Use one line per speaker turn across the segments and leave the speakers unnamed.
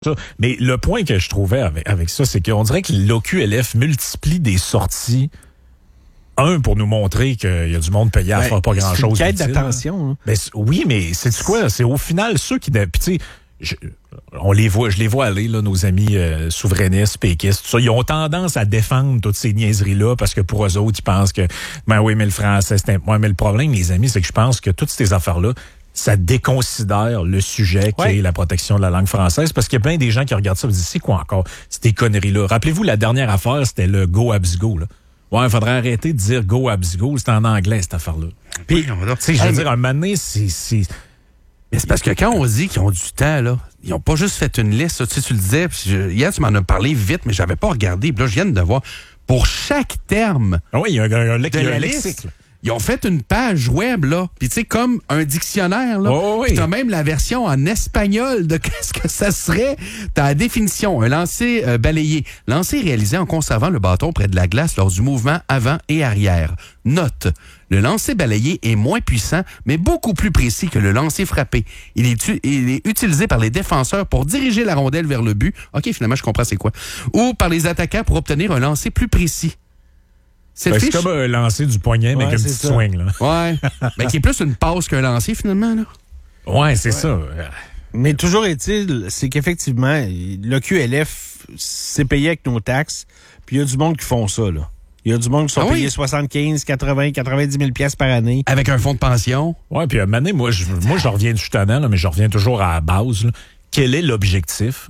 Mais le point que je trouvais avec ça, c'est qu'on dirait que l'OQLF multiplie des sorties. Pour nous montrer qu'il y a du monde payé à faire pas grand-chose.
C'est une quête d'attention. Hein.
Ben, oui, mais c'est quoi? C'est au final ceux qui... Puis tu sais, je les vois aller, là, nos amis souverainistes, péquistes, tout ça. Ils ont tendance à défendre toutes ces niaiseries-là parce que pour eux autres, ils pensent que, ben oui, mais le français, c'est un... mais le problème, les amis, c'est que je pense que toutes ces affaires-là, ça déconsidère le sujet qui est la protection de la langue française parce qu'il y a bien des gens qui regardent ça et disent, c'est quoi encore? Ces conneries-là. Rappelez-vous, la dernière affaire, c'était le Go Abs Go, là. Ouais, il faudrait arrêter de dire go abs go, c'est en anglais cette affaire-là. Puis, tu sais, je veux dire, un moment donné, c'est...
Mais c'est parce que quand on dit qu'ils ont du temps, là, ils ont pas juste fait une liste, tu sais, tu le disais, hier tu m'en as parlé vite, mais j'avais pas regardé, puis là je viens de voir, pour chaque terme
oui, il y a un lexique.
Ils ont fait une page web, là. Puis, tu sais, comme un dictionnaire, là.
Oh, oui.
Puis, t'as même la version en espagnol de qu'est-ce que ça serait. T'as la définition. Un lancer balayé. Lancer réalisé en conservant le bâton près de la glace lors du mouvement avant et arrière. Note. Le lancer balayé est moins puissant, mais beaucoup plus précis que le lancer frappé. Il est utilisé par les défenseurs pour diriger la rondelle vers le but. OK, finalement, je comprends c'est quoi. Ou par les attaquants pour obtenir un lancer plus précis.
C'est comme un lancer du poignet, mais avec un petit swing. Là.
Ouais. Mais qui est plus une passe qu'un lancer, finalement. Là.
Ouais, c'est ça.
Mais toujours est-il, c'est qu'effectivement, le QLF, c'est payé avec nos taxes, puis il y a du monde qui font ça, là. Il y a du monde qui sont payés 75, 80, 90 000 piastres par année.
Avec un fonds de pension.
Ouais, puis à un moment donné, moi, je reviens du tannant, mais je reviens toujours à la base. Là. Quel est l'objectif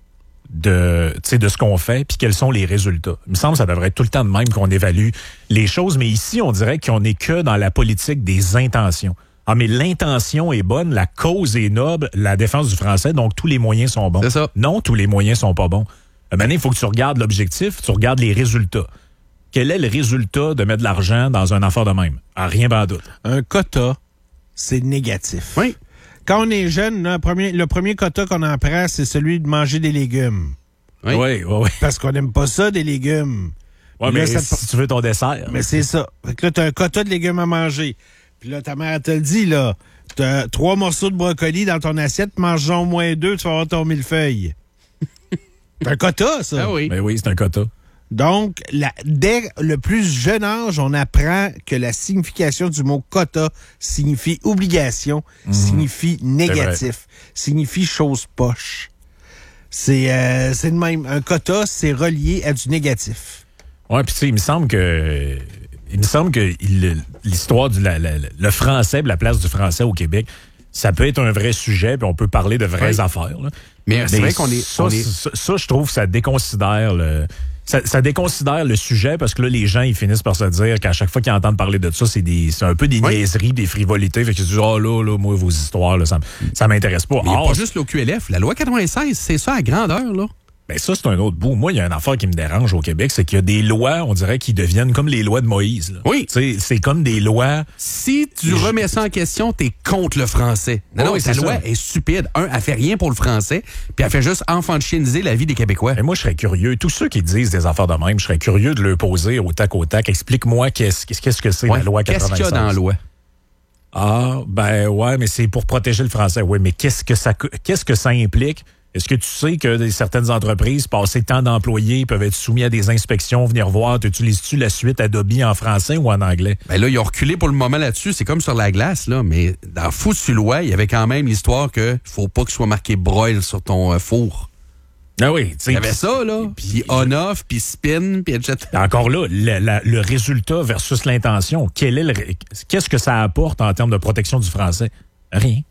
de ce qu'on fait, puis quels sont les résultats. Il me semble que ça devrait être tout le temps de même qu'on évalue les choses, mais ici, on dirait qu'on n'est que dans la politique des intentions. Ah, mais l'intention est bonne, la cause est noble, la défense du français, donc tous les moyens sont bons.
C'est ça.
Non, tous les moyens sont pas bons. Maintenant, il faut que tu regardes l'objectif, tu regardes les résultats. Quel est le résultat de mettre de l'argent dans un affaire de même? Ah, rien pas doute.
Un quota, c'est négatif.
Oui.
Quand on est jeune, là, le premier quota qu'on en prend, c'est celui de manger des légumes.
Oui.
Parce qu'on n'aime pas ça, des légumes.
Oui, mais là, si tu veux ton dessert.
Mais c'est ça. Fait que là, t'as un quota de légumes à manger. Puis là, ta mère te le dit, là. T'as 3 morceaux de brocoli dans ton assiette, mange-en au moins 2, tu vas avoir ton millefeuille. C'est un quota, ça.
Ah oui.
Mais oui, c'est un quota.
Donc, dès le plus jeune âge, on apprend que la signification du mot quota signifie obligation, signifie négatif, signifie chose poche. C'est de même. Un quota, c'est relié à du négatif.
Ouais, puis tu sais, il me semble que l'histoire le français, la place du français au Québec, ça peut être un vrai sujet, puis on peut parler de vraies affaires. Là.
Mais c'est vrai qu'on est...
Ça, je trouve, ça déconsidère ça déconsidère le sujet parce que là, les gens, ils finissent par se dire qu'à chaque fois qu'ils entendent parler de ça, c'est un peu des niaiseries, des frivolités. Fait qu'ils se disent, là, moi, vos histoires, là, ça m'intéresse pas.
Mais il n'y a pas juste l'OQLF. La loi 96, c'est ça à grandeur, là.
Ben ça, c'est un autre bout. Moi, il y a une affaire qui me dérange au Québec, c'est qu'il y a des lois, on dirait, qui deviennent comme les lois de Moïse. Là.
Oui.
C'est comme des lois...
Si tu remets ça en question, t'es contre le français. Non, ta loi est stupide. Elle fait rien pour le français, puis elle fait juste enfantianiser la vie des Québécois.
Et moi, je serais curieux. Tous ceux qui disent des affaires de même, je serais curieux de leur poser au tac. Explique-moi qu'est-ce que c'est la loi 96.
Qu'est-ce qu'il y a dans la loi?
Ah, ben ouais, mais c'est pour protéger le français. Oui, mais qu'est-ce que ça implique? Est-ce que tu sais que certaines entreprises, passer tant d'employés, peuvent être soumis à des inspections, venir voir, utilises-tu la suite Adobe en français ou en anglais?
Ben là, ils ont reculé pour le moment là-dessus. C'est comme sur la glace, là, mais dans Foutu loi, il y avait quand même l'histoire que faut pas qu'il soit marqué broil sur ton four.
Ah oui, tu sais.
Il y avait ça, là. Puis on-off, puis spin, puis etc.
Encore là, le résultat versus l'intention. Qu'est-ce que ça apporte en termes de protection du français? Rien.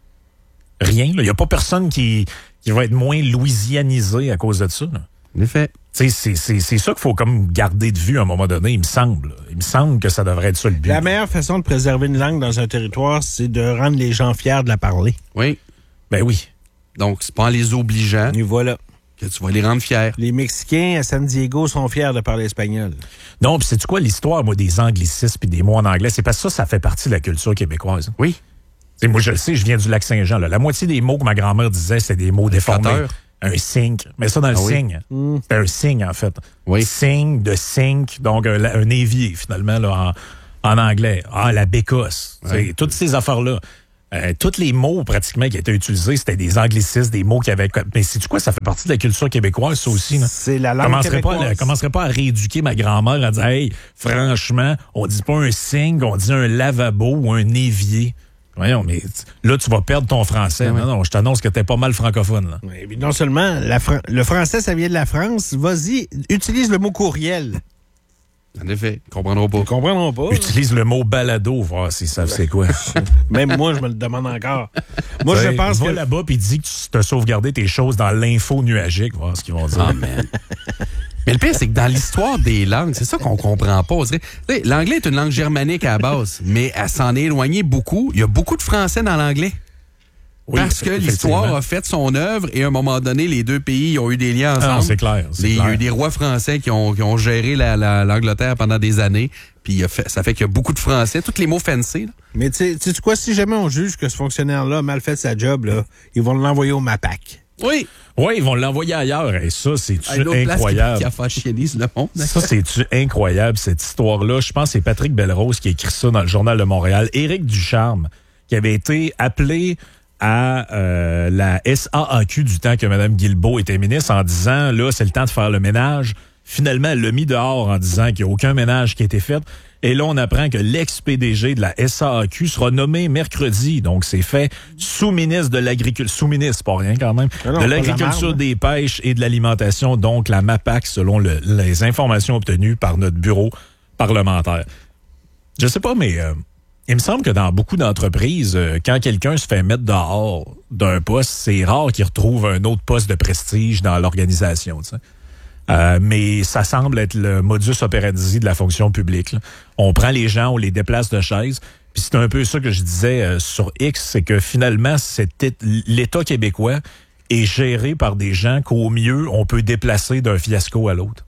Il n'y a pas personne qui va être moins louisianisé à cause de ça. Là.
En effet.
C'est ça qu'il faut comme garder de vue à un moment donné, il me semble. Il me semble que ça devrait être ça le but.
La meilleure façon de préserver une langue dans un territoire, c'est de rendre les gens fiers de la parler.
Oui.
Ben oui.
Donc, c'est pas en les obligeant
Et voilà.
que tu vas les rendre fiers.
Les Mexicains à San Diego sont fiers de parler espagnol.
Non, puis c'est quoi l'histoire, moi, des anglicismes et des mots en anglais? C'est parce que ça fait partie de la culture québécoise.
Oui.
T'sais, moi, je le sais, je viens du Lac-Saint-Jean. Là. La moitié des mots que ma grand-mère disait, c'était des mots déformés. Un sink. Mais ça dans le signe. C'était un signe, en fait.
Oui.
Signe de sink, donc un évier, finalement, là, en anglais. Ah, la bécosse. Toutes ces affaires-là. tous les mots pratiquement qui étaient utilisés, c'était des anglicismes, des mots qui avaient... Mais sais-tu quoi, ça fait partie de la culture québécoise, ça aussi. Là.
C'est la langue québécoise.
Commencerait pas à rééduquer ma grand-mère à dire « Hey, franchement, on dit pas un sink, on dit un lavabo ou un évier. » Voyons, mais là, tu vas perdre ton français.
Ouais.
Non, je t'annonce que t'es pas mal francophone. Là.
Oui, non seulement le français, ça vient de la France. Vas-y, utilise le mot courriel.
En effet, ils comprendront pas.
Ils comprendront pas.
Utilise le mot balado, voir s'ils savent c'est quoi.
Même moi, je me le demande encore. Moi, je pense que...
là-bas puis dis que tu t'as sauvegardé tes choses dans l'info nuagique, voir ce qu'ils vont dire.
Ah, man. Mais le pire, c'est que dans l'histoire des langues, c'est ça qu'on comprend pas. L'anglais est une langue germanique à la base, mais elle s'en est éloignée beaucoup. Il y a beaucoup de français dans l'anglais.
Oui,
parce que l'histoire a fait son œuvre et à un moment donné, les deux pays ont eu des liens ensemble.
Ah, c'est clair.
Il y a eu des rois français qui ont géré l'Angleterre pendant des années. Puis ça fait qu'il y a beaucoup de français. Tous les mots fancy. Là.
Mais tu sais quoi, si jamais on juge que ce fonctionnaire-là a mal fait sa job, là, ils vont l'envoyer au MAPAC.
Oui.
Oui, ils vont l'envoyer ailleurs. Et ça, c'est-tu incroyable.
Place qui a fascialise le monde.
Ça, c'est-tu incroyable, cette histoire-là. Je pense que c'est Patrick Belrose qui a écrit ça dans le Journal de Montréal. Éric Ducharme, qui avait été appelé à la SAAQ du temps que Mme Guilbeault était ministre en disant, là, c'est le temps de faire le ménage. Finalement, elle l'a mis dehors en disant qu'il n'y a aucun ménage qui a été fait. Et là, on apprend que l'ex-PDG de la SAAQ sera nommé mercredi. Donc, c'est fait sous-ministre de l'Agriculture. Sous-ministre, pas rien quand même.
Non,
de l'Agriculture, des Pêches et de l'Alimentation. Donc, la MAPAC, selon les informations obtenues par notre bureau parlementaire. Je sais pas, mais... il me semble que dans beaucoup d'entreprises, quand quelqu'un se fait mettre dehors d'un poste, c'est rare qu'il retrouve un autre poste de prestige dans l'organisation. Tu sais. Mais ça semble être le modus operandi de la fonction publique. Là. On prend les gens, on les déplace de chaise. Puis c'est un peu ça que je disais sur X, c'est que finalement, l'État québécois est géré par des gens qu'au mieux, on peut déplacer d'un fiasco à l'autre.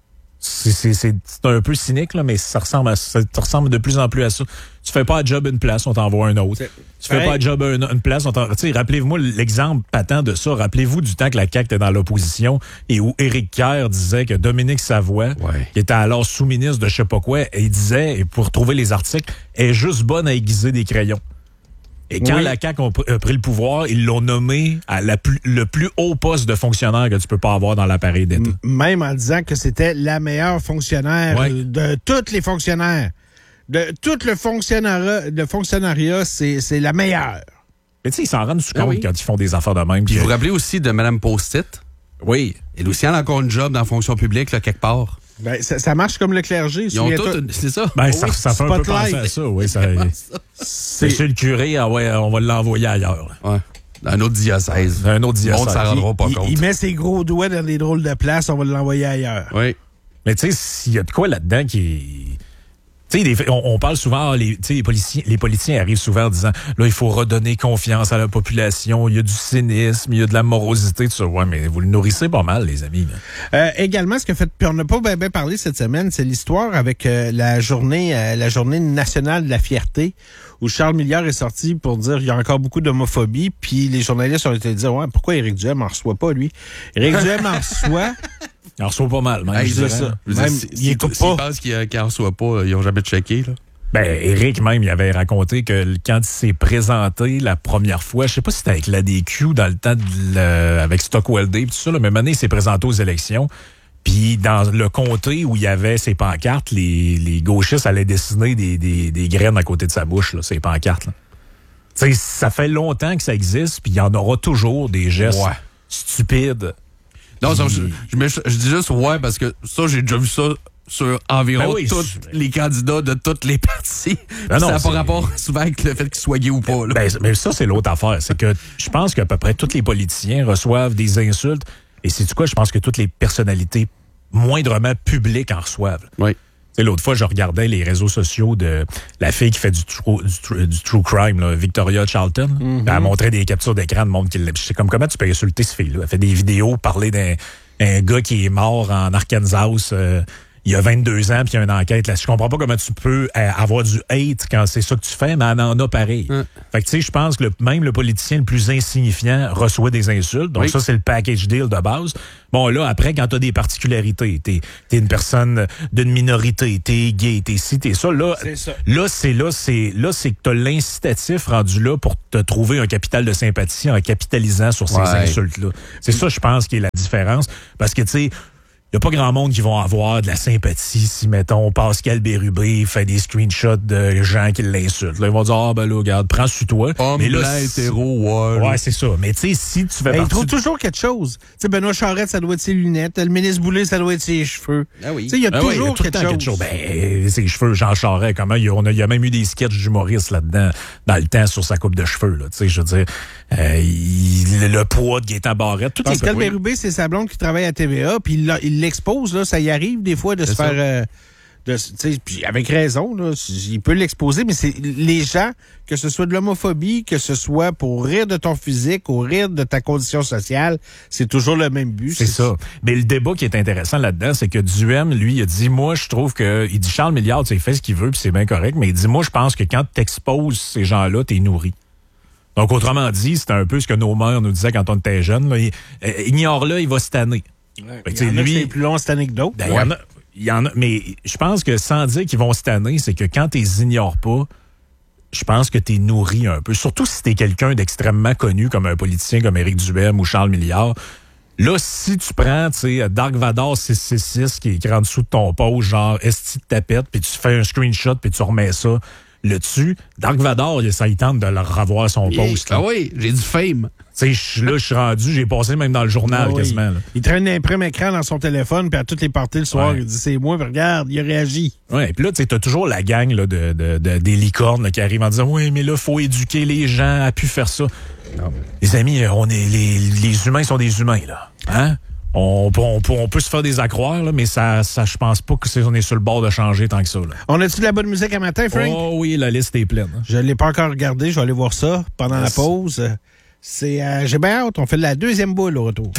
C'est un peu cynique, là, mais ça ressemble de plus en plus à ça. Tu fais pas un job une place, on t'envoie un autre. Tu fais pas un job une place, on t'envoie... Rappelez-moi l'exemple patent de ça. Rappelez-vous du temps que la CAQ était dans l'opposition et où Éric Kerr disait que Dominique Savoie, qui était alors sous-ministre de je sais pas quoi, et il disait, et pour trouver les articles, est juste bonne à aiguiser des crayons. Et quand la CAQ a pris le pouvoir, ils l'ont nommé à le plus haut poste de fonctionnaire que tu peux pas avoir dans l'appareil d'État.
Même en disant que c'était la meilleure fonctionnaire de tous les fonctionnaires. De tout le fonctionnariat, c'est la meilleure.
Mais tu sais, ils s'en rendent compte quand ils font des affaires de même.
Puis vous vous rappelez aussi de Mme Post-it?
Oui.
Et Lucienne a encore une job dans la fonction publique, là, quelque part.
Ben, ça marche comme le clergé.
Ils ont c'est ça?
Ben, ça fait un peu penser à ça, oui. C'est Monsieur le curé, on va l'envoyer ailleurs.
Ouais. Dans un autre diocèse.
Un autre diocèse.
On ne s'en rendra pas compte.
Il met ses gros doigts dans des drôles de places, on va l'envoyer ailleurs.
Oui.
Mais tu sais, s'il y a de quoi là-dedans qui est... Tu sais, on parle souvent, les politiciens arrivent souvent en disant, là, il faut redonner confiance à la population, il y a du cynisme, il y a de la morosité, tout ça. Ouais, mais vous le nourrissez pas mal, les amis.
Également, ce que fait, puis on n'a pas bien parlé cette semaine, c'est l'histoire avec la journée nationale de la fierté, où Charles Milliard est sorti pour dire qu'il y a encore beaucoup d'homophobie, puis les journalistes ont été dire, ouais, pourquoi Éric Duhem en reçoit pas, lui? Éric Duhem en reçoit...
Il en reçoit pas mal, même.
Je dis ça.
Il écoute pas. S'ils pensent qu'il en reçoit pas, ils n'ont jamais checké, là.
Ben, Éric, même, il avait raconté que quand il s'est présenté la première fois, je sais pas si c'était avec l'ADQ dans le temps avec Stockwell Day, tout ça, là, mais maintenant, il s'est présenté aux élections. Puis, dans le comté où il y avait ses pancartes, les gauchistes allaient dessiner des graines à côté de sa bouche, là, ces pancartes, là. Tu sais, ça fait longtemps que ça existe, puis il y en aura toujours des gestes stupides.
Non, je dis juste parce que ça, j'ai déjà vu ça sur environ tous les candidats de tous les partis. Ça n'a pas rapport souvent avec le fait qu'ils soient gays ou pas. Là.
Mais ça, c'est l'autre affaire. C'est que je pense qu'à peu près tous les politiciens reçoivent des insultes. Et c'est du quoi? Je pense que toutes les personnalités moindrement publiques en reçoivent.
Oui.
T'sais, l'autre fois, je regardais les réseaux sociaux de la fille qui fait du true crime, là, Victoria Charlton. Mm-hmm. Elle montrait des captures d'écran de monde qui l'aime. C'est comme comment tu peux insulter ce fille-là. Elle fait des vidéos, parler d'un gars qui est mort en Arkansas il y a 22 ans, puis il y a une enquête là. Je comprends pas comment tu peux avoir du hate quand c'est ça que tu fais, mais on en a pareil. Fait que tu sais, je pense que même le politicien le plus insignifiant reçoit des insultes. Donc ça, c'est le package deal de base. Bon, là, après, quand t'as des particularités, t'es une personne d'une minorité, t'es gay, t'es ci, t'es ça, là, c'est que t'as l'incitatif rendu là pour te trouver un capital de sympathie en capitalisant sur ces insultes-là. C'est ça, je pense, qui est la différence. Parce que, tu sais, il n'y a pas grand monde qui vont avoir de la sympathie si, mettons, Pascal Bérubé fait des screenshots de gens qui l'insultent. Là, ils vont dire, ah, ben là, regarde, prends sur toi.
Mais là, hétéro,
ouais, c'est ça. Mais tu sais, si tu fais
il trouve toujours quelque chose. Tu sais, Benoît Charette, ça doit être ses lunettes. Le ministre Boulay, ça doit être ses cheveux.
Ah oui.
Tu sais, il y a toujours quelque chose.
Ben, ses cheveux, Jean Charest, comment? Il y a même eu des sketchs d'humoristes là-dedans, dans le temps, sur sa coupe de cheveux, là. Tu sais, je veux dire, le poids de Gaétan Barrette, tout
Pascal Bérubé, c'est sa blonde qui travaille à TVA, puis il l'expose, là, ça y arrive des fois de se faire... puis avec raison, là, il peut l'exposer, mais c'est les gens, que ce soit de l'homophobie, que ce soit pour rire de ton physique ou rire de ta condition sociale, c'est toujours le même but.
C'est ça. Mais le débat qui est intéressant là-dedans, c'est que Duhem, lui, il a dit, moi, je trouve que... Il dit, Charles Milliard, il fait ce qu'il veut, puis c'est bien correct, mais il dit, moi, je pense que quand tu exposes ces gens-là, t'es nourri. Donc, autrement dit, c'est un peu ce que nos mères nous disaient quand on était jeunes. Ignore-le, il va se tanner.
Ouais, il y en a qui c'est plus long cette année que d'autres.
Il y en a, mais je pense que sans dire qu'ils vont se tanner, c'est que quand tu les ignores pas, je pense que tu es nourri un peu. Surtout si tu es quelqu'un d'extrêmement connu, comme un politicien comme Éric Duhem ou Charles Milliard. Là, si tu prends, tu sais, Dark Vador 666 qui est écrit en dessous de ton post, genre esti de tapette, puis tu fais un screenshot, puis tu remets ça le dessus, Dark Vador, ça il tente de leur revoir son post.
Ah oui, j'ai du fame.
Tu sais, là, je suis rendu, j'ai passé même dans le journal quasiment. Là.
Il traîne un imprime écran dans son téléphone, puis à toutes les parties le soir, il dit c'est moi, puis regarde, il a réagi.
Ouais, puis là, tu sais, t'as toujours la gang là, des licornes là, qui arrivent en disant oui, mais là, faut éduquer les gens à plus faire ça. Non. Les amis, les humains sont des humains, là. Hein? On peut se faire des accroires, là, mais ça, je pense pas qu'on est sur le bord de changer tant que ça. Là.
On a-tu de la bonne musique à matin, Frank?
Oh oui, la liste est pleine. Hein?
Je l'ai pas encore regardé, je vais aller voir ça pendant la pause. J'ai bien hâte, on fait de la deuxième boule au retour.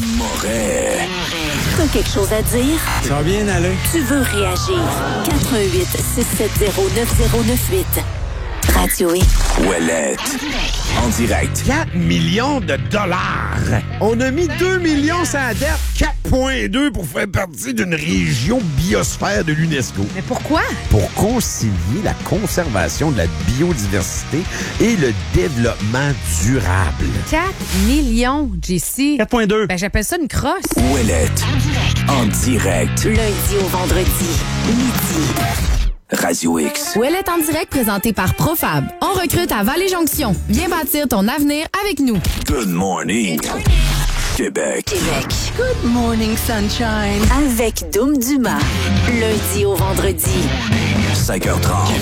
Moret. T'as quelque chose à dire?
Ça va bien aller.
Tu veux réagir? 88 670 9098. Radio X.
Ouellette. En direct.
4 millions de dollars. On a mis 2 millions sur la dette. 4,2 pour faire partie d'une région biosphère de l'UNESCO.
Mais pourquoi?
Pour concilier la conservation de la biodiversité et le développement durable.
4 millions, JC.
4,2.
Ben, j'appelle ça une crosse.
Ouellette. En direct.
Lundi au vendredi, midi.
Radio X.
Ouellette en direct présenté par Profab. On recrute à Vallée-Jonction. Viens bâtir ton avenir avec nous.
Good morning. Québec.
Good morning, sunshine. Avec Doom Dumas. Lundi au vendredi.
5h30.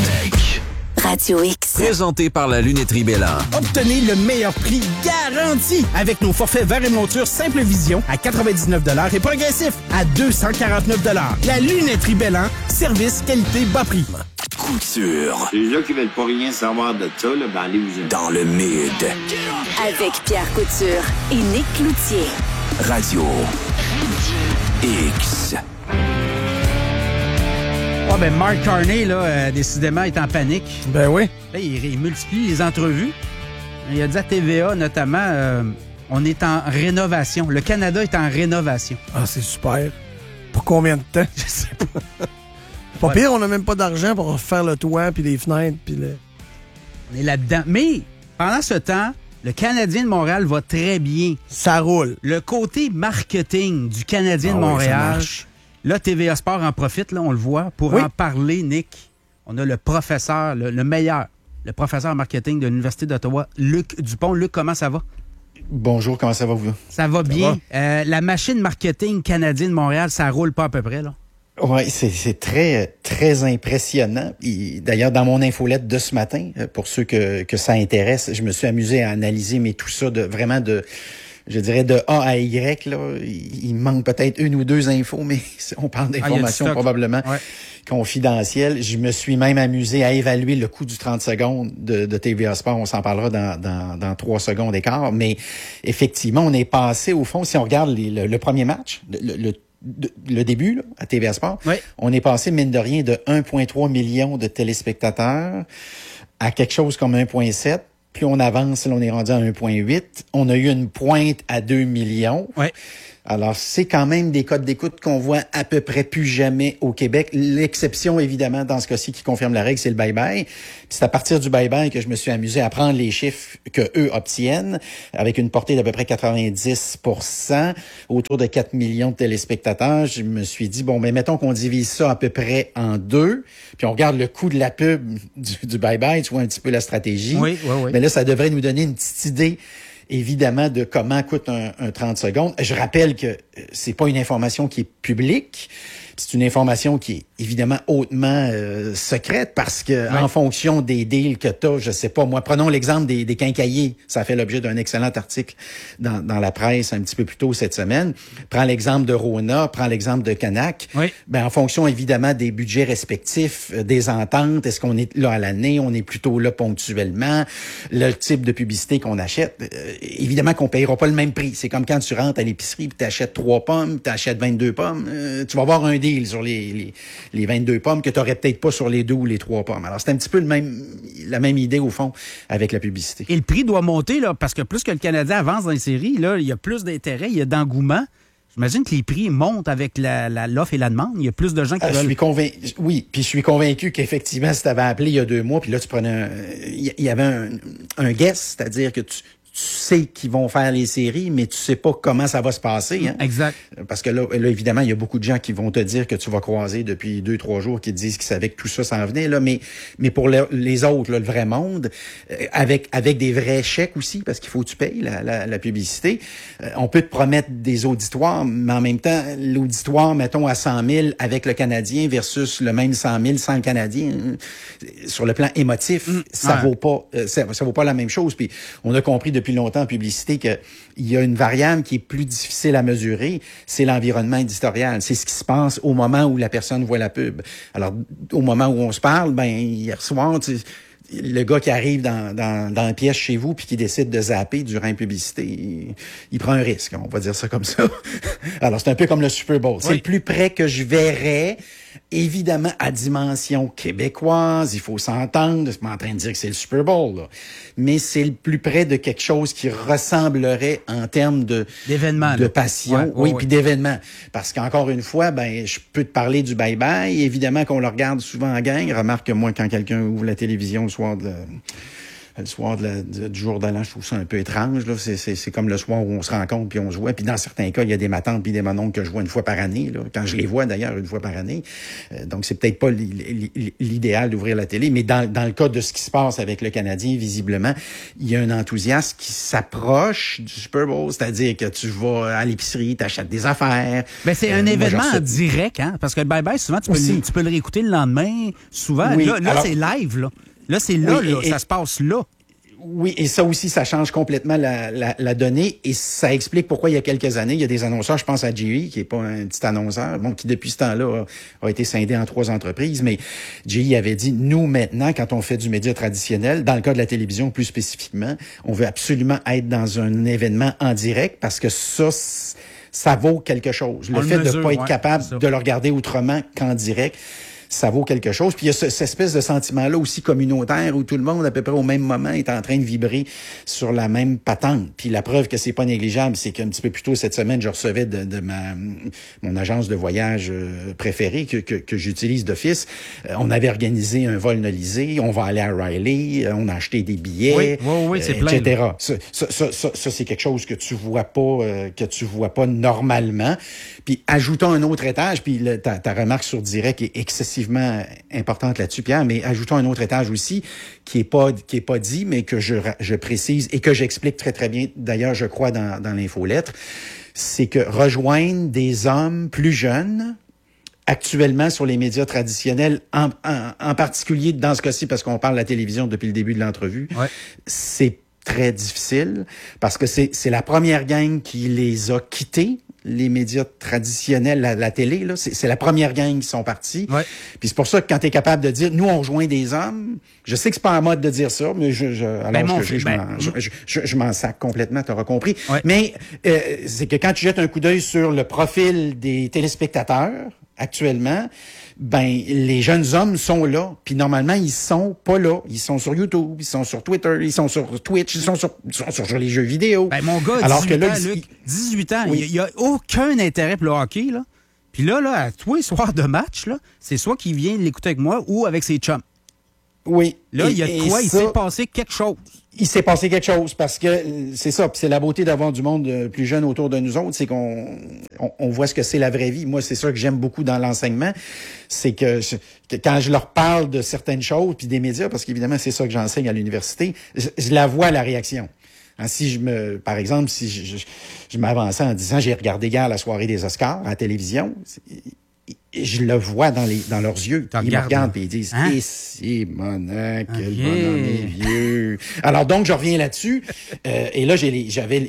Radio X.
Présenté par la Lunetterie Bélan.
Obtenez le meilleur prix garanti avec nos forfaits verre et monture Simple Vision à 99 $ et progressif à 249 $. La Lunetterie Bélan, service, qualité, bas prix.
Couture.
Les gens qui veulent pas rien savoir de ça, là, ben allez-vous.
Dans le mid.
Avec Pierre Couture et Nick Cloutier.
Radio X.
Ah ben Mark Carney, là, décidément, est en panique.
Ben oui.
Là, il multiplie les entrevues. Il a dit à TVA, notamment, on est en rénovation. Le Canada est en rénovation.
Ah, c'est super. Pour combien de temps? Je sais pas. Pas pire, on n'a même pas d'argent pour faire le toit, puis les fenêtres, puis le...
On est là-dedans. Mais, pendant ce temps, le Canadien de Montréal va très bien.
Ça roule.
Le côté marketing du Canadien de Montréal... Là, TVA Sport en profite, là, on le voit. Pour en parler, Nick, on a le professeur, le meilleur, le professeur marketing de l'Université d'Ottawa, Luc Dupont. Luc, comment ça va?
Bonjour, comment ça va, vous?
Ça va bien. La machine marketing canadienne de Montréal, ça roule pas à peu près, là?
Oui, c'est très, très impressionnant. D'ailleurs, dans mon infolette de ce matin, pour ceux que ça intéresse, je me suis amusé à analyser, mais tout ça je dirais de A à Y, là, il manque peut-être une ou deux infos, mais on parle d'informations probablement confidentielles. Je me suis même amusé à évaluer le coût du 30 secondes de TVA Sport. On s'en parlera dans 3 secondes et quart. Mais effectivement, on est passé, au fond, si on regarde le premier match, le le début, là, à TVA Sport, on est passé, mine de rien, de 1,3 million de téléspectateurs à quelque chose comme 1,7. Plus on avance, là, on est rendu à 1,8. On a eu une pointe à 2 millions.
Ouais.
Alors, c'est quand même des codes d'écoute qu'on voit à peu près plus jamais au Québec. L'exception, évidemment, dans ce cas-ci, qui confirme la règle, c'est le bye-bye. Puis c'est à partir du bye-bye que je me suis amusé à prendre les chiffres que eux obtiennent, avec une portée d'à peu près 90%, autour de 4 millions de téléspectateurs. Je me suis dit, bon, mais mettons qu'on divise ça à peu près en deux, puis on regarde le coût de la pub du bye-bye, tu vois un petit peu la stratégie.
Oui.
Mais là, ça devrait nous donner une petite idée, évidemment, de comment coûte un 30 secondes. Je rappelle que c'est pas une information qui est publique. C'est une information qui est évidemment hautement secrète parce que en fonction des deals que t'as, je sais pas, moi, prenons l'exemple des quincailliers. Ça a fait l'objet d'un excellent article dans la presse un petit peu plus tôt cette semaine. Prends l'exemple de Rona, prends l'exemple de Canac.
Oui.
Ben, en fonction évidemment des budgets respectifs, des ententes, est-ce qu'on est là à l'année, on est plutôt là ponctuellement, le type de publicité qu'on achète, évidemment qu'on payera pas le même prix. C'est comme quand tu rentres à l'épicerie et tu achètes 3 pommes, tu achètes 22 pommes, tu vas avoir un deal sur les 22 pommes que tu n'aurais peut-être pas sur les 2 ou les 3 pommes. Alors, c'est un petit peu la même idée, au fond, avec la publicité.
Et le prix doit monter, là, parce que plus que le Canadien avance dans les séries, là, il y a plus d'intérêt, il y a d'engouement. J'imagine que les prix montent avec l'offre et la demande. Il y a plus de gens qui veulent...
Oui, puis je suis convaincu qu'effectivement, si tu avais appelé il y a 2 mois, puis là, tu prenais il y avait un guess, c'est-à-dire que tu sais qu'ils vont faire les séries, mais tu sais pas comment ça va se passer. Hein?
Exact.
Parce que là, évidemment, il y a beaucoup de gens qui vont te dire que tu vas croiser depuis 2-3 jours, qui te disent qu'ils savaient que tout ça s'en venait. Là, mais pour les autres, là, le vrai monde, avec des vrais chèques aussi, parce qu'il faut que tu payes la publicité, on peut te promettre des auditoires, mais en même temps, l'auditoire, mettons, à 100 000 avec le Canadien versus le même 100 000 sans le Canadien, sur le plan émotif, ça vaut pas la même chose. Puis on a compris depuis longtemps en publicité qu'il y a une variable qui est plus difficile à mesurer, c'est l'environnement éditorial. C'est ce qui se passe au moment où la personne voit la pub. Alors, au moment où on se parle, ben hier soir, le gars qui arrive dans la pièce chez vous puis qui décide de zapper durant une publicité, il prend un risque, on va dire ça comme ça. Alors, c'est un peu comme le Super Bowl. C'est le plus près que je verrais. Évidemment, à dimension québécoise, il faut s'entendre. Je suis pas en train de dire que c'est le Super Bowl, là. Mais c'est le plus près de quelque chose qui ressemblerait en termes d'événements, de passion. Puis d'événements. Parce qu'encore une fois, ben, je peux te parler du bye-bye. Évidemment qu'on le regarde souvent en gang. Remarque que moi, quand quelqu'un ouvre la télévision le soir du jour de l'an, je trouve ça un peu étrange. Là. C'est comme le soir où on se rencontre puis on se voit. Puis dans certains cas, il y a des matantes puis des mononcles que je vois une fois par année. Là, quand je les vois d'ailleurs une fois par année. Donc c'est peut-être pas l'idéal d'ouvrir la télé. Mais dans le cas de ce qui se passe avec le Canadien, visiblement, il y a un enthousiasme qui s'approche du Super Bowl. C'est-à-dire que tu vas à l'épicerie, t'achètes des affaires.
Ben c'est un événement en direct, hein? Parce que le bye-bye, souvent, tu peux le réécouter le lendemain. Souvent, oui. Là alors, c'est live, là. Là, c'est là, ça se passe là.
Oui, et ça aussi, ça change complètement la donnée et ça explique pourquoi il y a quelques années, il y a des annonceurs, je pense à GE, qui est pas un petit annonceur, bon, qui depuis ce temps-là a été scindé en 3 entreprises, mais GE avait dit, nous maintenant, quand on fait du média traditionnel, dans le cas de la télévision plus spécifiquement, on veut absolument être dans un événement en direct parce que ça vaut quelque chose. Le fait de ne pas être capable de le regarder autrement qu'en direct, ça vaut quelque chose. Puis il y a cette espèce de sentiment-là aussi communautaire où tout le monde, à peu près au même moment, est en train de vibrer sur la même patente. Puis la preuve que c'est pas négligeable, c'est qu'un petit peu plus tôt cette semaine, je recevais de mon agence de voyage préférée que j'utilise d'office. On avait organisé un vol nolisé, on va aller à Riley, on a acheté des billets,
c'est plein,
etc. Ça, c'est quelque chose que tu vois pas normalement. Puis ajoutons un autre étage, puis ta remarque sur direct est excessivement importante là-dessus, Pierre, mais ajoutons un autre étage aussi qui est pas dit, mais que je précise et que j'explique très, très bien, d'ailleurs, je crois, dans l'infolettre, c'est que rejoindre des hommes plus jeunes, actuellement sur les médias traditionnels, en particulier dans ce cas-ci, parce qu'on parle de la télévision depuis le début de l'entrevue, c'est très difficile, parce que c'est la première gang qui les a quittés, les médias traditionnels, la télé, là. C'est la première gang qui sont partis.
Ouais.
Puis c'est pour ça que quand tu es capable de dire, nous, on rejoint des hommes, je sais que c'est pas en mode de dire ça, mais je m'en sac complètement, t'auras compris.
Ouais.
Mais c'est que quand tu jettes un coup d'œil sur le profil des téléspectateurs, actuellement, ben les jeunes hommes sont là. Puis normalement, ils sont pas là. Ils sont sur YouTube, ils sont sur Twitter, ils sont sur Twitch, ils sont sur les jeux vidéo.
Ben, mon gars, 18 ans,
oui.
Il n'y a aucun intérêt pour le hockey, là. Puis là, à tous les soirs de match, là, c'est soit qu'il vient l'écouter avec moi ou avec ses chums.
Oui.
Là, il y a de quoi, il s'est passé quelque chose.
Il s'est passé quelque chose parce que c'est ça, puis c'est la beauté d'avoir du monde plus jeune autour de nous autres, c'est qu'on voit ce que c'est la vraie vie. Moi, c'est ça que j'aime beaucoup dans l'enseignement, c'est que quand je leur parle de certaines choses, puis des médias, parce qu'évidemment, c'est ça que j'enseigne à l'université, je la vois, la réaction. Par exemple, si je m'avançais en disant, j'ai regardé hier la soirée des Oscars à la télévision, je le vois dans leurs yeux. Ils me regardent et ils disent, si, monac, quel bonhomme est vieux. Alors donc, je reviens là-dessus. Et là, j'ai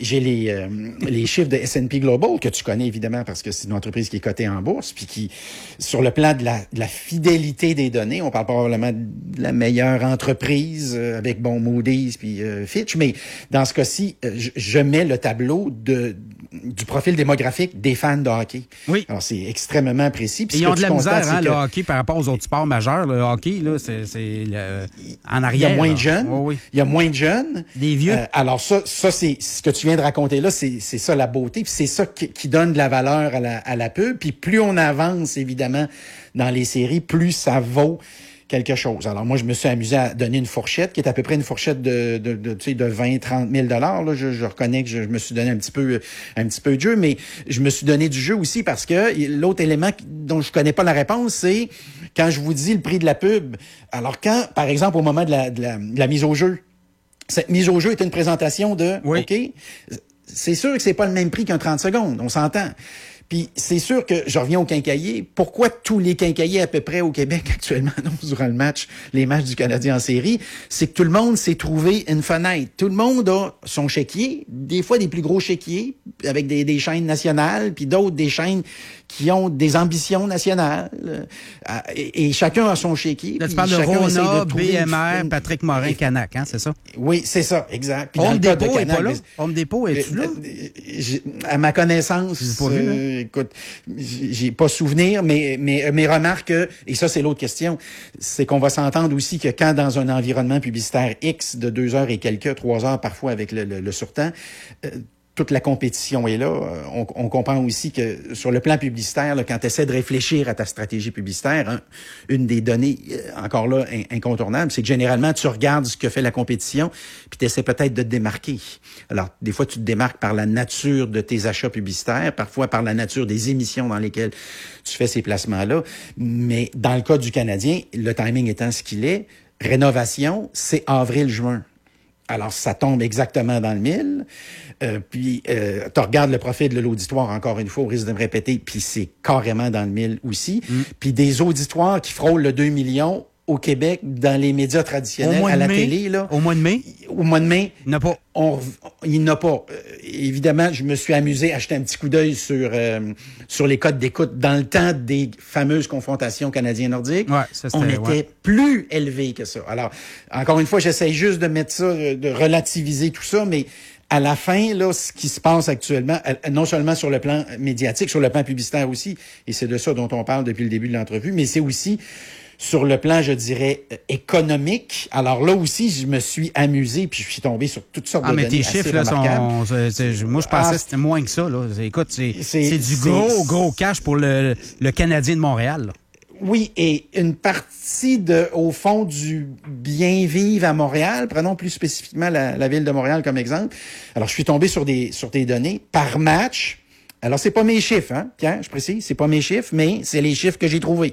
les chiffres de S&P Global, que tu connais évidemment parce que c'est une entreprise qui est cotée en bourse, puis qui, sur le plan de la fidélité des données, on parle probablement de la meilleure entreprise avec Moody's puis Fitch, mais dans ce cas-ci, je mets le tableau du profil démographique des fans de hockey.
Oui.
Alors, c'est extrêmement précis.
Ils ont de la misère, le hockey, par rapport aux autres sports majeurs. Le hockey, là, c'est en arrière.
Il y a moins de jeunes.
Oh, oui.
Il y a moins de jeunes.
Des vieux.
Alors ça, c'est ce que tu viens de raconter là, c'est ça la beauté. Puis c'est ça qui donne de la valeur à la pub. Puis plus on avance, évidemment, dans les séries, plus ça vaut quelque chose. Alors moi, je me suis amusé à donner une fourchette qui est à peu près une fourchette de 20-30 000 $. Là, je reconnais que je me suis donné un petit peu de jeu, mais je me suis donné du jeu aussi parce que l'autre élément dont je connais pas la réponse, c'est quand je vous dis le prix de la pub. Alors quand, par exemple, au moment de la mise au jeu, cette mise au jeu est une présentation de OK, c'est sûr que c'est pas le même prix qu'un 30 secondes, on s'entend. Puis c'est sûr que je reviens au quincaillier. Pourquoi tous les quincailliers à peu près au Québec actuellement durant les matchs du Canadien en série, c'est que tout le monde s'est trouvé une fenêtre. Tout le monde a son chéquier, des fois des plus gros chéquiers avec des chaînes nationales, puis d'autres des chaînes qui ont des ambitions nationales. Et chacun a son chéquier.
Là, tu parles de Rona, BMR, Patrick Morin, Canac, hein, c'est ça?
Oui, c'est ça, exact.
Home Depot est pas là? Home Depot, es-tu là?
À ma connaissance, écoute, j'ai pas souvenir, mais remarque, et ça c'est l'autre question, c'est qu'on va s'entendre aussi que quand dans un environnement publicitaire X de 2 heures et quelques, 3 heures parfois avec le surtemps, toute la compétition est là. On comprend aussi que sur le plan publicitaire, là, quand tu essaies de réfléchir à ta stratégie publicitaire, une des données, encore là, incontournables, c'est que généralement, tu regardes ce que fait la compétition, puis tu essaies peut-être de te démarquer. Alors, des fois, tu te démarques par la nature de tes achats publicitaires, parfois par la nature des émissions dans lesquelles tu fais ces placements-là. Mais dans le cas du Canadien, le timing étant ce qu'il est, rénovation, c'est avril-juin. Alors, ça tombe exactement dans le mille. Puis, tu regardes le profil de l'auditoire, encore une fois, au risque de me répéter, puis c'est carrément dans le mille aussi. Puis des auditoires qui frôlent le 2 millions au Québec dans les médias traditionnels, à la télé. Là,
au mois de mai?
Au mois de mai.
Il n'y en a pas.
Il n'y en a pas. Évidemment, je me suis amusé à jeter un petit coup d'œil sur les codes d'écoute dans le temps des fameuses confrontations canadiens-nordiques.
Ouais, ça,
on était plus élevés que ça. Alors, encore une fois, j'essaie juste de mettre ça, de relativiser tout ça, mais à la fin, là, ce qui se passe actuellement, non seulement sur le plan médiatique, sur le plan publicitaire aussi, et c'est de ça dont on parle depuis le début de l'entrevue, mais c'est aussi sur le plan, je dirais, économique. Alors là aussi, je me suis amusé, puis je suis tombé sur toutes sortes de données.
Mais tes chiffres, là, moi, je pensais que c'était moins que ça, là. Écoute, c'est du gros cash pour le Canadien de Montréal, là.
Oui, et une partie au fond du bien vivre à Montréal, prenons plus spécifiquement la ville de Montréal comme exemple. Alors, je suis tombé sur tes données par match. Alors, c'est pas mes chiffres, hein, Pierre, je précise, c'est pas mes chiffres, mais c'est les chiffres que j'ai trouvés.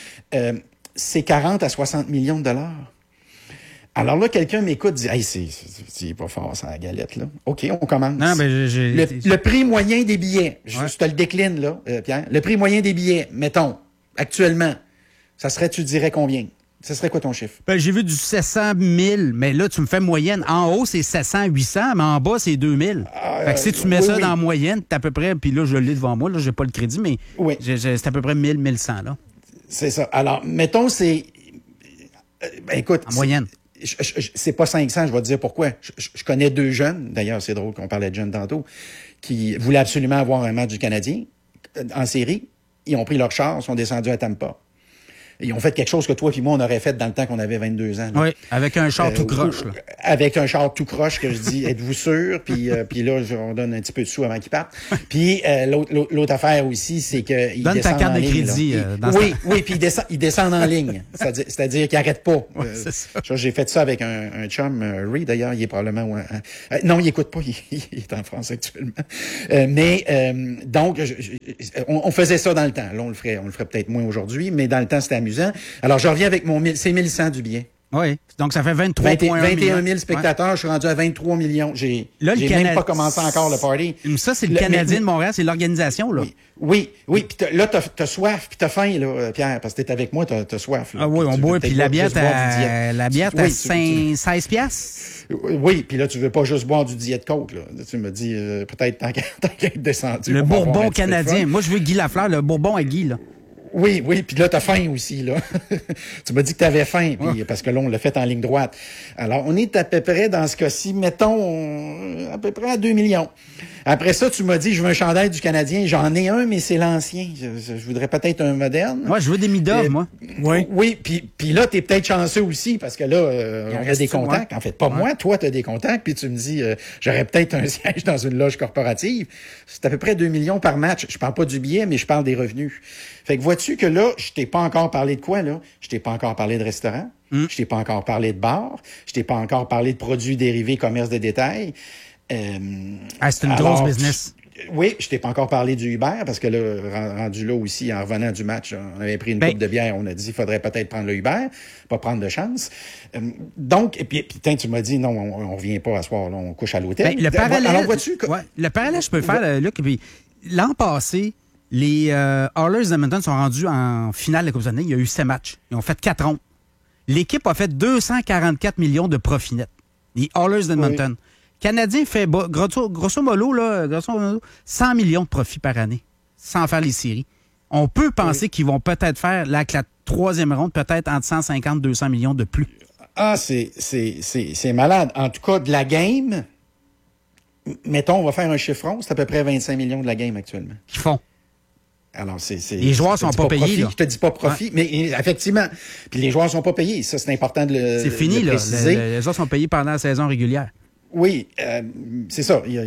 C'est 40 à 60 millions de dollars. Alors là, quelqu'un m'écoute, dit, hey, c'est pas fort, ça, la galette, là. OK, on commence.
Non, mais
le prix moyen des billets, je te le décline, là, Pierre. Le prix moyen des billets, mettons, actuellement, ça serait, tu dirais combien? Ce serait quoi ton chiffre?
Ben, j'ai vu du 700 000, mais là, tu me fais moyenne. En haut, c'est 700, 800, mais en bas, c'est 2000. Fait que si tu mets ça dans la moyenne, t'es à peu près, puis là, je l'ai devant moi, là, j'ai pas le crédit, mais c'est à peu près 1000, 1100, là.
C'est ça. Alors, mettons, c'est... écoute...
En moyenne.
C'est pas 500, je vais te dire pourquoi. Je connais 2 jeunes, d'ailleurs, c'est drôle qu'on parlait de jeunes tantôt, qui voulaient absolument avoir un match du Canadien en série. Ils ont pris leur char, sont descendus à Tampa. Ils ont fait quelque chose que toi et moi, on aurait fait dans le temps qu'on avait 22 ans. Là.
Oui, avec un char tout croche. Là.
Avec un char tout croche que je dis, êtes-vous sûr? Puis là, on donne un petit peu de sous avant qu'ils partent. Puis l'autre affaire aussi, c'est qu'ils
donne ta carte de crédit.
Oui, puis ils descendent en ligne. C'est-à-dire qu'ils n'arrêtent pas.
C'est ça.
J'ai fait ça avec un chum, Ray, d'ailleurs, il est probablement... non, il écoute pas, il est en France actuellement. Donc, on faisait ça dans le temps. Là, on le ferait peut-être moins aujourd'hui, mais dans le temps, c'était amusant. Alors, je reviens avec c'est 1100 du billet.
Oui, donc ça fait
21 000 spectateurs. Je suis rendu à 23 millions. J'ai même pas commencé encore le party.
Ça, c'est le Canadien de Montréal, c'est l'organisation, là.
Oui. Puis là, t'as soif, puis t'as faim, là, Pierre, parce que t'es avec moi, t'as soif. Là,
oui, on boit, puis la bière, t'as 16 piastres.
Oui, puis là, tu veux pas juste boire du Diet Coke, là. Tu me dis, peut-être tant qu'à être descendu.
Le Bourbon canadien. Moi, je veux Guy Lafleur, le Bourbon à Guy, là.
Oui, puis là, t'as faim aussi, là. Tu m'as dit que t'avais faim, puis parce que là, on l'a fait en ligne droite. Alors, on est à peu près, dans ce cas-ci, mettons, à peu près à 2 millions. Après ça, tu m'as dit, je veux un chandail du Canadien. J'en ai un, mais c'est l'ancien. Je voudrais peut-être un moderne.
Moi, je veux des Midov, moi.
Oui, puis là, t'es peut-être chanceux aussi, parce que là, on a des contacts. En fait, pas moi, toi, t'as des contacts, puis tu me dis, j'aurais peut-être un siège dans une loge corporative. C'est à peu près 2 millions par match. Je parle pas du billet, mais je parle des revenus. Fait que vois-tu que là, je t'ai pas encore parlé de quoi, là? Je t'ai pas encore parlé de restaurant. Je t'ai pas encore parlé de bar. Je t'ai pas encore parlé de produits dérivés, commerce de détail.
C'est une grosse business.
Oui, je t'ai pas encore parlé du Uber, parce que là, rendu là aussi, en revenant du match, on avait pris une coupe de bière, on a dit, il faudrait peut-être prendre le Uber, pas prendre de chance. Donc, et puis tu m'as dit, non, on revient pas à soir, là, on couche à l'hôtel.
Le parallèle,
alors, vois-tu,
le parallèle, je peux faire, Luc, puis l'an passé, les Oilers d'Edmonton sont rendus en finale de la Coupe Stanley. Il y a eu 7 matchs. Ils ont fait 4 rondes. L'équipe a fait 244 millions de profit net. Les Oilers d'Edmonton. Oui. Canadien fait grosso modo 100 millions de profits par année, sans faire les séries. On peut penser qu'ils vont peut-être faire la 3e ronde, peut-être entre 150 et 200 millions de plus.
Ah, c'est malade. En tout cas, de la game, mettons, on va faire un chiffron, c'est à peu près 25 millions de la game actuellement.
Qu'ils font.
Alors,
les joueurs sont pas payés. Là.
Je te dis pas profit, mais effectivement. Puis les joueurs sont pas payés. Ça, c'est important de le
C'est fini,
de préciser.
Les joueurs sont payés pendant la saison régulière.
Oui, c'est ça. Il